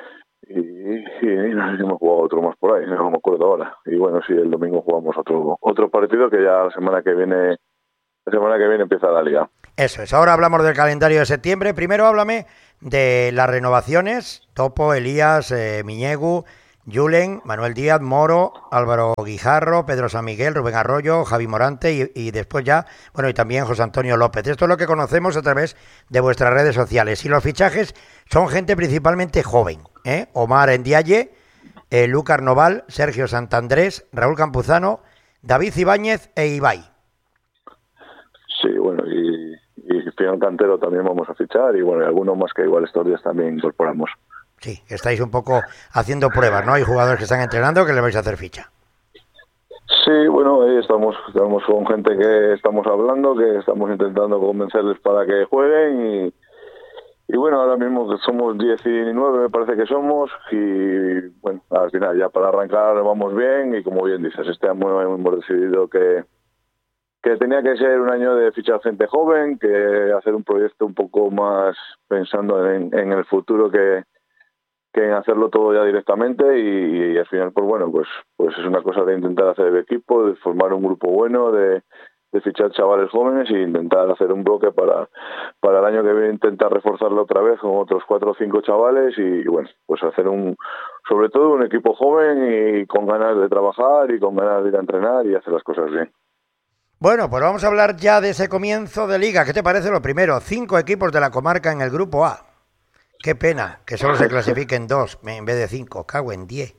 no sé si hemos jugado otro más por ahí, no me acuerdo ahora. Y bueno, sí, el domingo jugamos otro partido que ya la semana que viene empieza la liga. Eso es, ahora hablamos del calendario de septiembre. Primero háblame de las renovaciones: Topo, Elías, Miñegu, Julen, Manuel Díaz, Moro, Álvaro Guijarro, Pedro San Miguel, Rubén Arroyo, Javi Morante y después ya, bueno, y también José Antonio López. Esto es lo que conocemos a través de vuestras redes sociales. Y los fichajes son gente principalmente joven, ¿eh? Omar Ndiaye, Lucas Noval, Sergio Santandrés, Raúl Campuzano, David Ibáñez e Ibai. Sí, bueno, y Fion Cantero también vamos a fichar y bueno, y algunos más que igual estos días también incorporamos. Sí, estáis un poco haciendo pruebas, ¿no? Hay jugadores que están entrenando que le vais a hacer ficha. Sí, bueno, ahí estamos con gente que estamos hablando, que estamos intentando convencerles para que jueguen y bueno, ahora mismo somos 19, me parece que somos, y bueno, al final ya para arrancar vamos bien y como bien dices, este año hemos decidido que tenía que ser un año de fichar gente joven, que hacer un proyecto un poco más pensando en el futuro que en hacerlo todo ya directamente y al final pues es una cosa de intentar hacer el equipo, de formar un grupo bueno, de fichar chavales jóvenes e intentar hacer un bloque para el año que viene, intentar reforzarlo otra vez con otros 4 o 5 chavales y bueno, pues hacer sobre todo un equipo joven y con ganas de trabajar y con ganas de ir a entrenar y hacer las cosas bien. Bueno, pues vamos a hablar ya de ese comienzo de liga. ¿Qué te parece lo primero? 5 equipos de la comarca en el grupo A. Qué pena que solo se clasifiquen 2 en vez de 5. Cago en 10.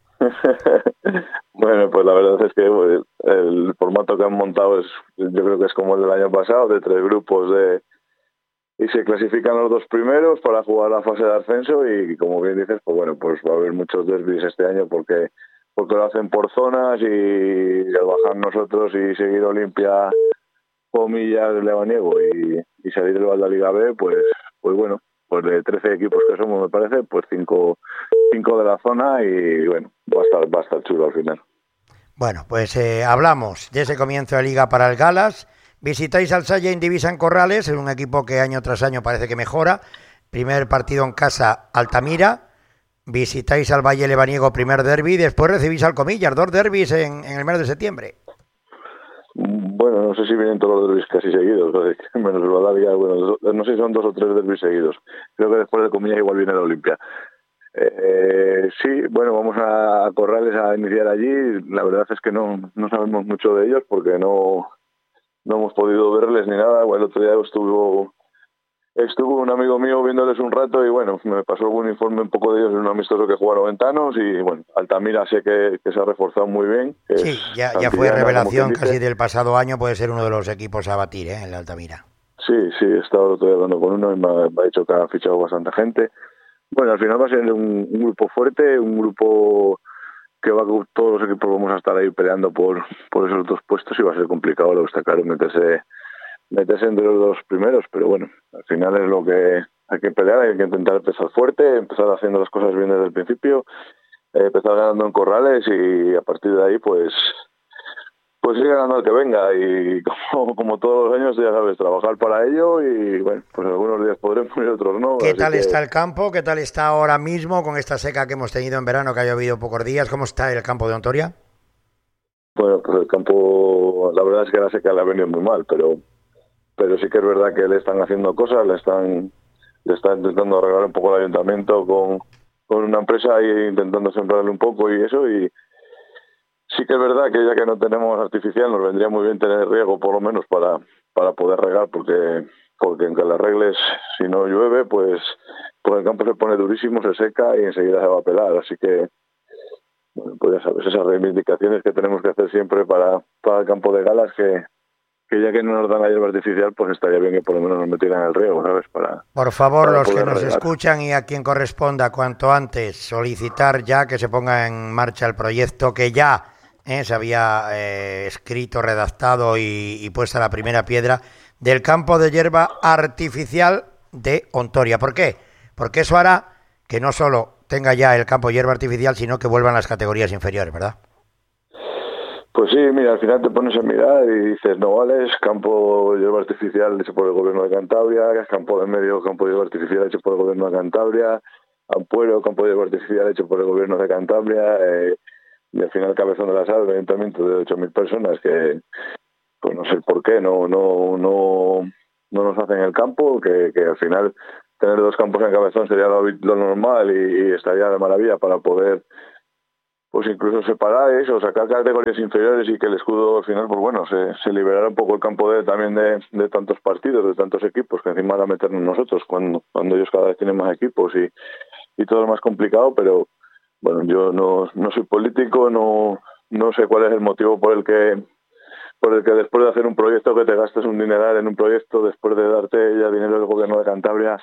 Bueno, pues la verdad es que el formato que han montado yo creo que es como el del año pasado, de 3 grupos y se clasifican los 2 primeros para jugar la fase de ascenso y como bien dices, pues bueno, pues va a haber muchos derbis este año porque lo hacen por zonas y al bajar nosotros y seguir Olimpia, Comillas, Lebaniego y salir del Valdaliga B, pues bueno, pues de 13 equipos que somos, me parece, pues 5 de la zona y bueno, va a estar chulo al final. Bueno, pues hablamos de ese comienzo de liga para el Galas. Visitáis al Salle Indivisa en Corrales, es un equipo que año tras año parece que mejora. Primer partido en casa, Altamira. Visitáis al Valle Lebaniego, primer derbi, después recibís al Comillas, 2 derbis en el mes de septiembre. Bueno, no sé si vienen todos los derbis casi seguidos, menos el Valdavia, bueno, no sé si son 2 o 3 derbis seguidos. Creo que después de Comillas igual viene la Olimpia. Sí, bueno, vamos a Corrales a iniciar allí. La verdad es que no sabemos mucho de ellos porque no hemos podido verles ni nada. Bueno, el otro día estuvo un amigo mío viéndoles un rato y bueno, me pasó algún informe un poco de ellos en un amistoso que jugaron Ventanos y bueno, Altamira sé que se ha reforzado muy bien. Sí, ya fue revelación casi del pasado año, puede ser uno de los equipos a batir, el Altamira. Sí, he estado otro día hablando con uno y me ha dicho que ha fichado bastante gente. Bueno, al final va a ser un grupo fuerte, un grupo que todos los equipos vamos a estar ahí peleando por esos 2 puestos y va a ser complicado, lo que está claro, meterse entre los 2 primeros, pero bueno, al final es lo que hay que pelear, hay que intentar empezar fuerte, empezar haciendo las cosas bien desde el principio, empezar ganando en Corrales y a partir de ahí pues ir ganando al que venga y como todos los años ya sabes, trabajar para ello y bueno, pues algunos días podremos ir, otros no. ¿Qué tal está el campo? ¿Qué tal está ahora mismo con esta seca que hemos tenido en verano, que ha llovido pocos días? ¿Cómo está el campo de Ontoria? Bueno, pues el campo, la verdad es que la seca le ha venido muy mal, pero sí que es verdad que le están haciendo cosas, le están intentando arreglar un poco el ayuntamiento con una empresa y intentando sembrarle un poco y eso, y sí que es verdad que ya que no tenemos artificial nos vendría muy bien tener riego por lo menos para poder regar porque aunque le arregles, si no llueve pues el campo se pone durísimo, se seca y enseguida se va a pelar, así que bueno, pues ya sabes, esas reivindicaciones que tenemos que hacer siempre para el campo de Galas que ya que no nos dan la hierba artificial, pues estaría bien que por lo menos nos metieran el riego, ¿sabes? Por favor, los que nos escuchan y a quien corresponda, cuanto antes, solicitar ya que se ponga en marcha el proyecto que ya se había escrito, redactado y puesta la primera piedra del campo de hierba artificial de Ontoria. ¿Por qué? Porque eso hará que no solo tenga ya el campo de hierba artificial, sino que vuelvan las categorías inferiores, ¿verdad? Pues sí, mira, al final te pones a mirar y dices, Novales, campo de hierba artificial hecho por el gobierno de Cantabria, campo de medio, campo de hierba artificial hecho por el gobierno de Cantabria, Ampuero, campo de artificial hecho por el gobierno de Cantabria, y al final Cabezón de la Sal, un ayuntamiento de 8.000 personas que, pues no sé por qué, no nos hacen el campo, que al final tener 2 campos en Cabezón sería lo normal y estaría de maravilla para poder pues incluso separar eso, sacar categorías inferiores y que el escudo al final, pues bueno, se liberara un poco el campo también de tantos partidos, de tantos equipos, que encima era meternos nosotros cuando ellos cada vez tienen más equipos y todo es más complicado, pero bueno, yo no soy político, no sé cuál es el motivo por el que después de hacer un proyecto que te gastes un dineral en un proyecto, después de darte ya dinero del gobierno de Cantabria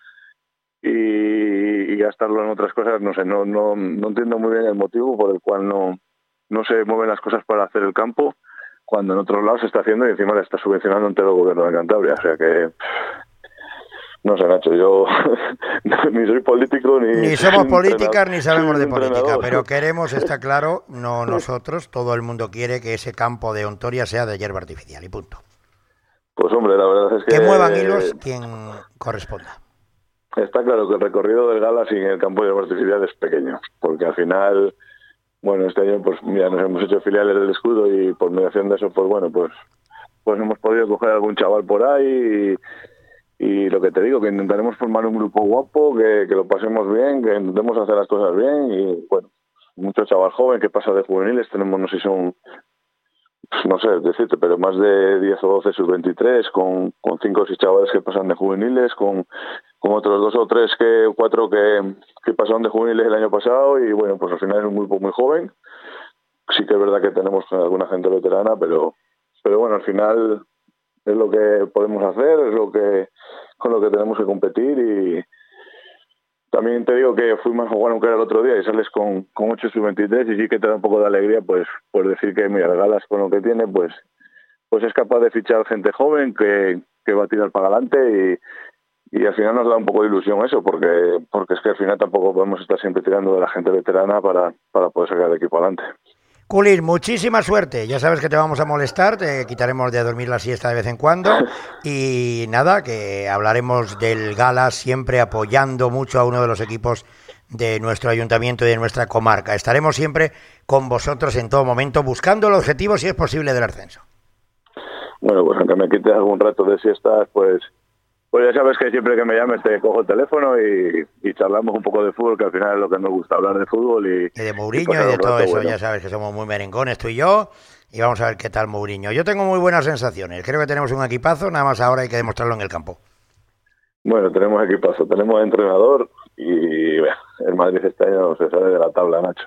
y gastarlo en otras cosas, no sé, no entiendo muy bien el motivo por el cual no se mueven las cosas para hacer el campo, cuando en otros lados se está haciendo y encima le está subvencionando entero el gobierno de Cantabria, o sea que no sé, Nacho, yo ni soy político ni somos políticas ni sabemos de política, pero queremos, está claro, no nosotros, todo el mundo quiere que ese campo de Ontoria sea de hierba artificial y punto. Pues hombre, la verdad es que muevan hilos quien corresponda. Está claro que el recorrido del Gala sin el campo de hierba artificial es pequeño, porque al final, bueno, este año pues mira, nos hemos hecho filiales del escudo y por mediación de eso, pues bueno, pues hemos podido coger a algún chaval por ahí y lo que te digo, que intentaremos formar un grupo guapo, que lo pasemos bien, que intentemos hacer las cosas bien y bueno, mucho chaval joven que pasa de juveniles, tenemos no sé si son, no sé decirte, pero más de 10 o 12 sub-23 con 5 o 6 chavales que pasan de juveniles, con otros 2 o 3 o 4 que pasaron de juveniles el año pasado y bueno, pues al final es un grupo muy joven. Sí que es verdad que tenemos alguna gente veterana, pero bueno, al final es lo que podemos hacer, es con lo que tenemos que competir y también te digo que fuimos a jugar un cara el otro día y sales con 8 sub-23 y sí que te da un poco de alegría pues decir que mira, Galas con lo que tiene pues es capaz de fichar gente joven que va a tirar para adelante y al final nos da un poco de ilusión eso porque es que al final tampoco podemos estar siempre tirando de la gente veterana para poder sacar el equipo adelante. Culis, muchísima suerte. Ya sabes que te vamos a molestar, te quitaremos de dormir la siesta de vez en cuando y nada, que hablaremos del Gala siempre apoyando mucho a uno de los equipos de nuestro ayuntamiento y de nuestra comarca. Estaremos siempre con vosotros en todo momento buscando el objetivo, si es posible, del ascenso. Bueno, pues aunque me quites algún rato de siestas, pues ya sabes que siempre que me llames te cojo el teléfono y charlamos un poco de fútbol, que al final es lo que nos gusta, hablar de fútbol y de Mourinho y de todo eso, bueno. Ya sabes que somos muy merengones tú y yo, y vamos a ver qué tal Mourinho. Yo tengo muy buenas sensaciones, creo que tenemos un equipazo, nada más ahora hay que demostrarlo en el campo. Bueno, tenemos equipazo, tenemos entrenador y el Madrid este año se sale de la tabla, Nacho.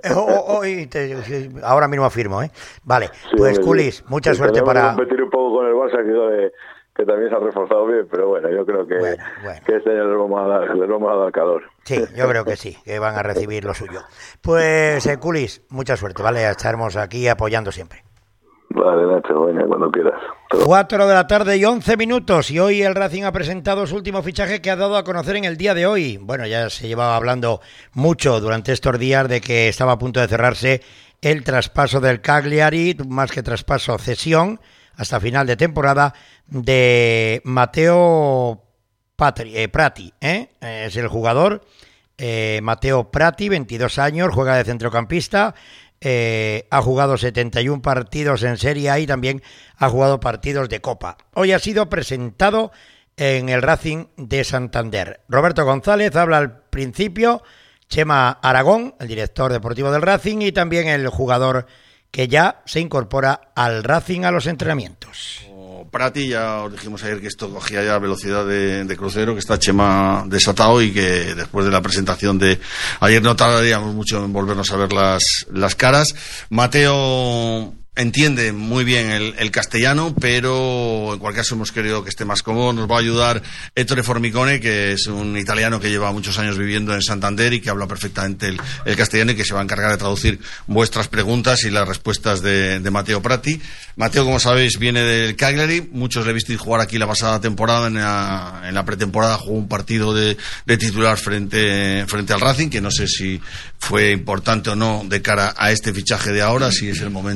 Ahora mismo afirmo, ¿eh? Vale, sí, pues Culis, mucha suerte para competir un poco con el Barça, que también se ha reforzado bien, pero bueno, yo creo que este año les vamos a dar calor. Sí, yo creo que sí, que van a recibir lo suyo. Pues, Culis, mucha suerte, ¿vale? Estaremos aquí apoyando siempre. Vale, Nacho, bueno, cuando quieras. 4 de la tarde y 11 minutos, y hoy el Racing ha presentado su último fichaje que ha dado a conocer en el día de hoy. Bueno, ya se llevaba hablando mucho durante estos días de que estaba a punto de cerrarse el traspaso del Cagliari, más que traspaso, cesión, hasta final de temporada, de Matteo Prati, es el jugador, Matteo Prati, 22 años, juega de centrocampista, ha jugado 71 partidos en Serie A y también ha jugado partidos de Copa. Hoy ha sido presentado en el Racing de Santander. Roberto González habla al principio, Chema Aragón, el director deportivo del Racing, y también el jugador que ya se incorpora al Racing a los entrenamientos. Prati, ya os dijimos ayer que esto cogía ya velocidad de crucero, que está Chema desatado y que después de la presentación de ayer no tardaríamos mucho en volvernos a ver las caras. Mateo entiende muy bien el castellano, pero en cualquier caso hemos querido que esté más cómodo. Nos va a ayudar Ettore Formicone, que es un italiano que lleva muchos años viviendo en Santander y que habla perfectamente el castellano y que se va a encargar de traducir vuestras preguntas y las respuestas de Matteo Prati. Matteo, como sabéis, viene del Cagliari. Muchos le visteis jugar aquí la pasada temporada. En la pretemporada jugó un partido de titular frente al Racing, que no sé si fue importante o no de cara a este fichaje de ahora, si es el momento en que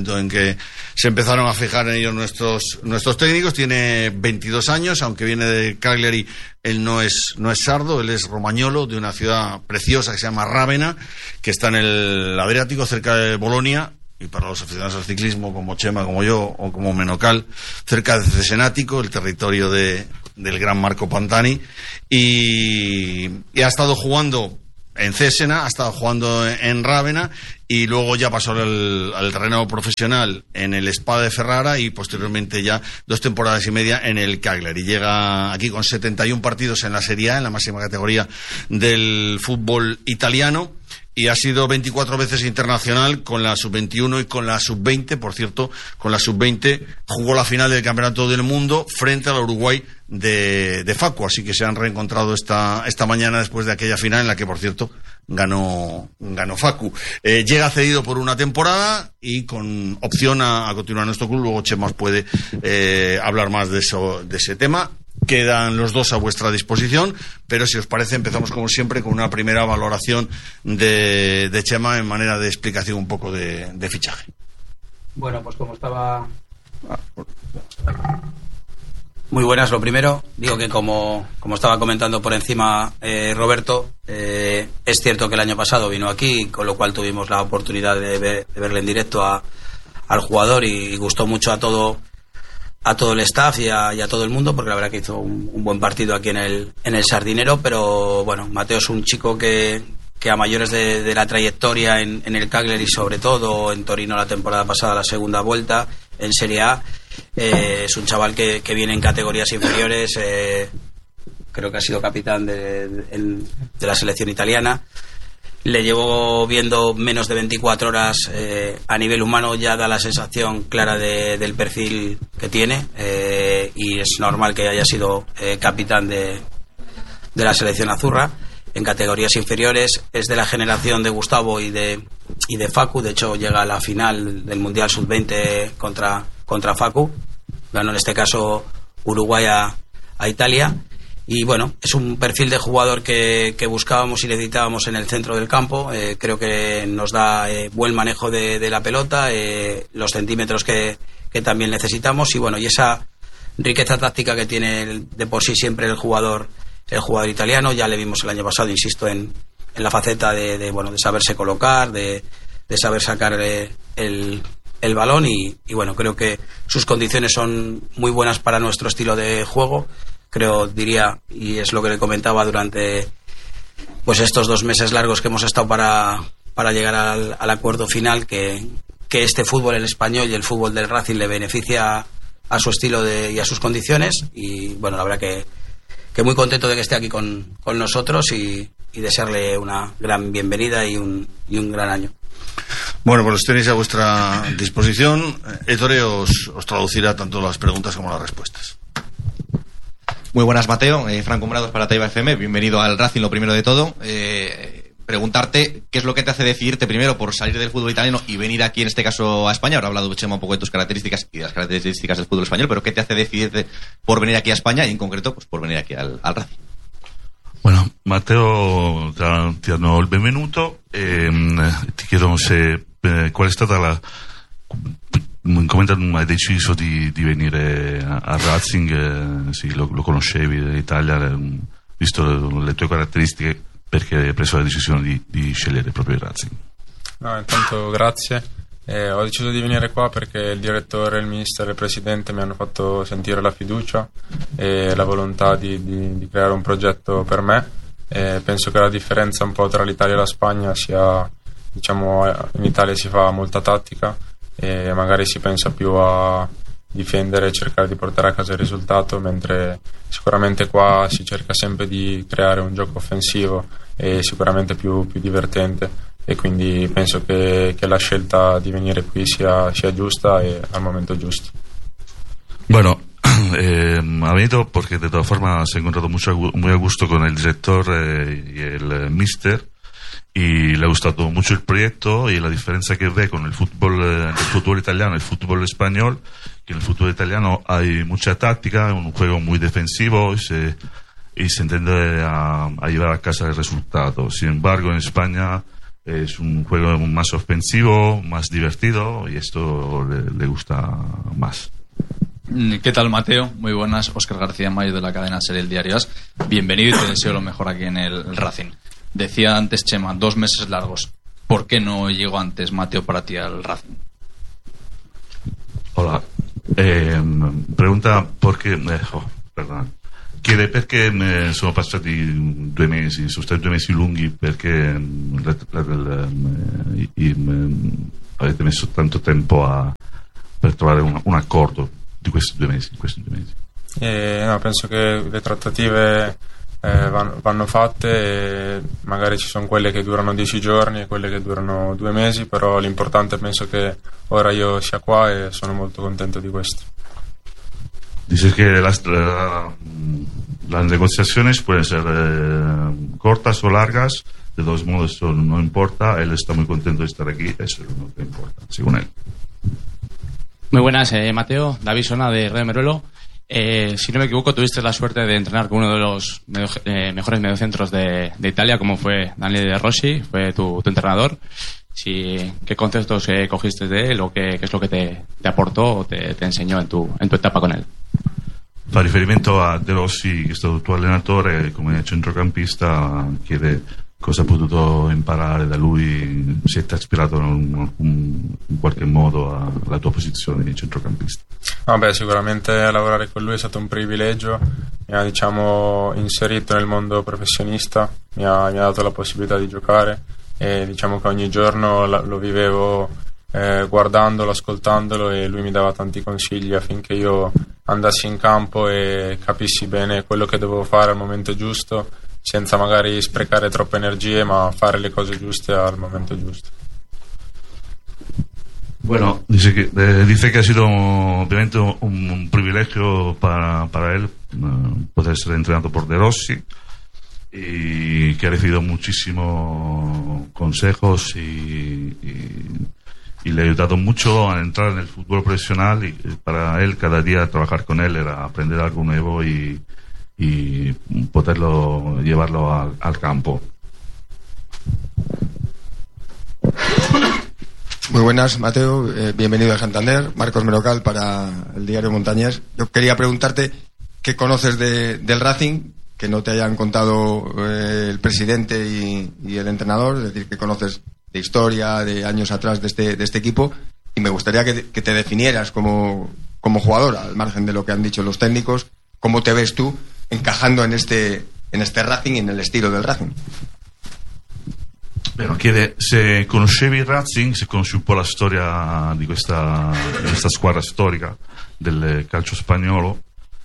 se empezaron a fijar en ellos nuestros técnicos. Tiene 22 años, aunque viene de Cagliari. Él no es sardo, él es romagnolo, de una ciudad preciosa que se llama Rávena, que está en el Adriático, cerca de Bolonia. Y para los aficionados al ciclismo, como Chema, como yo, o como Menocal, cerca de Cesenático, el territorio del gran Marco Pantani. Y ha estado jugando en Cesena, ha estado jugando en Rávena, y luego ya pasó al terreno profesional en el Spada de Ferrara, y posteriormente ya 2 temporadas y media en el Cagliari. Llega aquí con 71 partidos en la Serie A, en la máxima categoría del fútbol italiano, y ha sido 24 veces internacional con la sub-21 y con la sub-20. Por cierto, con la sub-20 jugó la final del Campeonato del Mundo frente al Uruguay de Facu, así que se han reencontrado esta mañana después de aquella final en la que, por cierto, ganó Facu. Llega cedido por una temporada y con opción a continuar en nuestro club. Luego Chema os puede hablar más de ese tema. Quedan los dos a vuestra disposición, pero si os parece empezamos como siempre con una primera valoración de Chema en manera de explicación un poco de fichaje. Bueno, pues como estaba... Muy buenas, lo primero. Digo que como estaba comentando por encima Roberto, es cierto que el año pasado vino aquí, con lo cual tuvimos la oportunidad de verle en directo al jugador, y gustó mucho a todo el staff y a todo el mundo, porque la verdad que hizo un buen partido aquí en el Sardinero. Pero bueno, Mateo es un chico que a mayores de la trayectoria en el Cagliari, sobre todo en Torino la temporada pasada, la segunda vuelta en Serie A, es un chaval que viene en categorías inferiores, creo que ha sido capitán de la selección italiana. Le llevo viendo menos de 24 horas. A nivel humano ya da la sensación clara del perfil que tiene, y es normal que haya sido capitán de la selección azurra en categorías inferiores. Es de la generación de Gustavo y de Facu. De hecho, llega a la final del Mundial Sub-20 contra Facu. Ganó en este caso Uruguay a Italia. Y bueno, es un perfil de jugador que buscábamos y necesitábamos en el centro del campo. Creo que nos da buen manejo de la pelota, los centímetros que también necesitamos, y bueno, y esa riqueza táctica que tiene de por sí siempre el jugador italiano. Ya le vimos el año pasado, insisto, en la faceta de saberse colocar, de saber sacar el balón, y bueno, creo que sus condiciones son muy buenas para nuestro estilo de juego. Diría, y es lo que le comentaba durante pues estos 2 meses largos que hemos estado para llegar al acuerdo final, que este fútbol, el español y el fútbol del Racing, le beneficia a su estilo y a sus condiciones. Y bueno, la verdad que muy contento de que esté aquí con nosotros, y desearle una gran bienvenida y un gran año. Bueno, pues los tenéis a vuestra disposición. Ettore os traducirá tanto las preguntas como las respuestas. Muy buenas, Mateo. Franco Morados para Taiba FM. Bienvenido al Racing, lo primero de todo. Preguntarte qué es lo que te hace decidirte primero por salir del fútbol italiano y venir aquí, en este caso, a España. Ahora ha hablado Chema un poco de tus características y de las características del fútbol español, pero ¿qué te hace decidirte por venir aquí a España y, en concreto, pues por venir aquí al Racing? Bueno, Matteo, ti hanno il benvenuto e ti chiedono qual è stata come hai deciso di venire a Racing. Sì, lo conoscevi dall'Italia, visto le tue caratteristiche, perché hai preso la decisione di scegliere proprio il Racing? No, intanto grazie. Ho deciso di venire qua perché il direttore, il mister e il presidente mi hanno fatto sentire la fiducia e la volontà di creare un progetto per me. Penso che la differenza un po' tra l'Italia e la Spagna sia, diciamo, in Italia si fa molta tattica e magari si pensa più a difendere e cercare di portare a casa il risultato, mentre sicuramente qua si cerca sempre di creare un gioco offensivo e sicuramente più divertente, e quindi penso che la scelta di venire qui sia giusta e al momento giusto. Bueno, ha venido porque de todas formas se ha encontrado muy a gusto con el director y el mister, y le ha gustado mucho el proyecto y la diferencia que ve con el fútbol italiano y el fútbol español, que en el fútbol italiano hay mucha táctica, un juego muy defensivo y se intende a llevar a casa el resultado. Sin embargo, en España es un juego más ofensivo, más divertido, y esto le gusta más. ¿Qué tal, Mateo? Muy buenas. Óscar García Mayo, de la cadena SER El Diario AS. Bienvenido y te deseo lo mejor aquí en el Racing. Decía antes Chema, 2 meses largos. ¿Por qué no llegó antes, Mateo, para ti al Racing? Pregunta perché chiede perché sono passati 2 mesi, sono stati 2 mesi lunghi, perché avete messo tanto tempo per trovare un accordo di questi 2 mesi, No, penso che le trattative vanno fatte, e magari ci sono quelle che durano 10 giorni e quelle che durano 2 mesi, però l'importante penso che ora io sia qua e sono molto contento di questo. Dice que las negociaciones pueden ser cortas o largas, de todos modos eso no importa, él está muy contento de estar aquí, eso es lo que importa, según él. Muy buenas, Mateo, David Sona de Radio Meruelo. Si no me equivoco, tuviste la suerte de entrenar con uno de los mejores mediocentros de Italia, como fue Daniele De Rossi, fue tu entrenador. ¿Qué conceptos cogiste de él o qué es lo que te aportó o te enseñó en tu etapa con él? Fa riferimento a De Rossi, che è stato tuo allenatore come centrocampista, chiede cosa ha potuto imparare da lui, se ti ha ispirato in qualche modo alla tua posizione di centrocampista. Sicuramente lavorare con lui è stato un privilegio, mi ha inserito nel mondo professionista, mi ha dato la possibilità di giocare, e diciamo che ogni giorno lo vivevo guardandolo, ascoltandolo, e lui mi dava tanti consigli affinché io andassi in campo e capissi bene quello che dovevo fare al momento giusto, senza magari sprecare troppe energie, ma fare le cose giuste al momento giusto. Bueno, dice que ha sido obviamente un privilegio para él poder ser entrenado por De Rossi, y que ha recibido muchísimos consejos y le ha ayudado mucho a entrar en el fútbol profesional, y para él cada día trabajar con él era aprender algo nuevo y poderlo llevarlo al campo. Muy buenas, Mateo, bienvenido a Santander. Marcos Merocal para el Diario Montañés. Yo quería preguntarte qué conoces del Racing, que no te hayan contado el presidente y el entrenador, es decir, que conoces de historia, de años atrás de este equipo, y me gustaría que te definieras como jugador, al margen de lo que han dicho los técnicos. ¿Cómo te ves tú encajando en este Racing y en el estilo del Racing? Bene, chiede se conoscevi il Racing, se conosci un po' la storia di questa squadra storica del calcio spagnolo,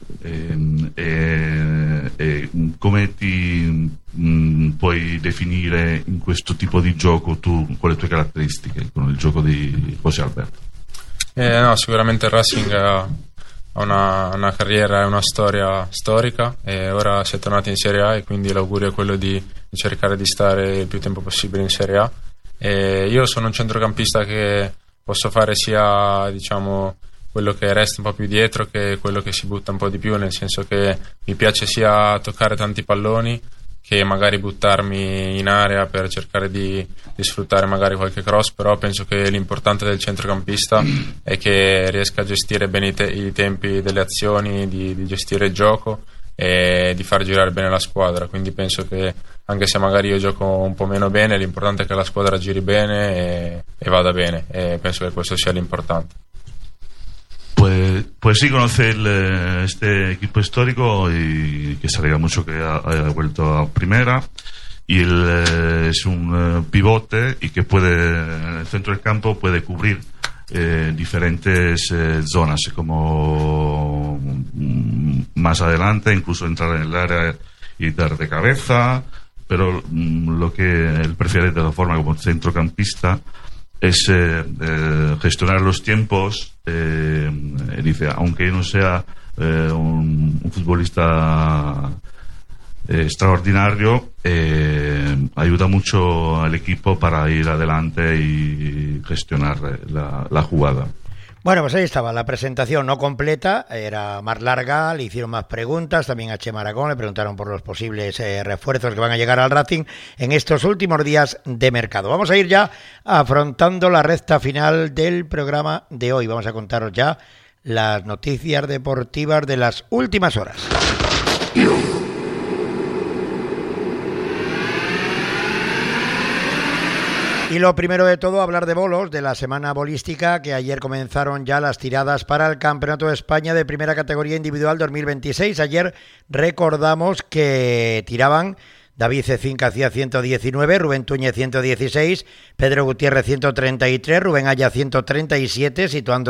e come ti puoi definire in questo tipo di gioco tu, con le tue caratteristiche, con il gioco di José Alberto? No, sicuramente il Racing ha una carriera e una storia storica, e ora si è tornati in Serie A, e quindi l'augurio è quello di cercare di stare il più tempo possibile in Serie A. E io sono un centrocampista che posso fare sia, diciamo, quello che resta un po' più dietro che quello che si butta un po' di più, nel senso che mi piace sia toccare tanti palloni che magari buttarmi in area per cercare di sfruttare magari qualche cross, però penso che l'importante del centrocampista è che riesca a gestire bene i tempi delle azioni, di gestire il gioco e di far girare bene la squadra. Quindi penso che anche se magari io gioco un po' meno bene, l'importante è che la squadra giri bene e vada bene, e penso che questo sia l'importante. Pues sí, conoce este equipo histórico, y que se alegra mucho que haya vuelto a primera, y él es un pivote y que puede, en el centro del campo, puede cubrir diferentes zonas, como más adelante, incluso entrar en el área y dar de cabeza, pero lo que él prefiere de todas formas como centrocampista es gestionar los tiempos. Dice, aunque no sea un futbolista extraordinario, ayuda mucho al equipo para ir adelante y gestionar la jugada. Bueno, pues ahí estaba la presentación no completa, era más larga, le hicieron más preguntas, también a Chema Aragón le preguntaron por los posibles refuerzos que van a llegar al Racing en estos últimos días de mercado. Vamos a ir ya afrontando la recta final del programa de hoy. Vamos a contaros ya las noticias deportivas de las últimas horas. Y lo primero de todo, hablar de bolos, de la semana bolística, que ayer comenzaron ya las tiradas para el Campeonato de España de Primera Categoría Individual 2026. Ayer recordamos que tiraban David Cecín, que hacía 119, Rubén Túñez 116, Pedro Gutiérrez 133, Rubén Aya 137, situando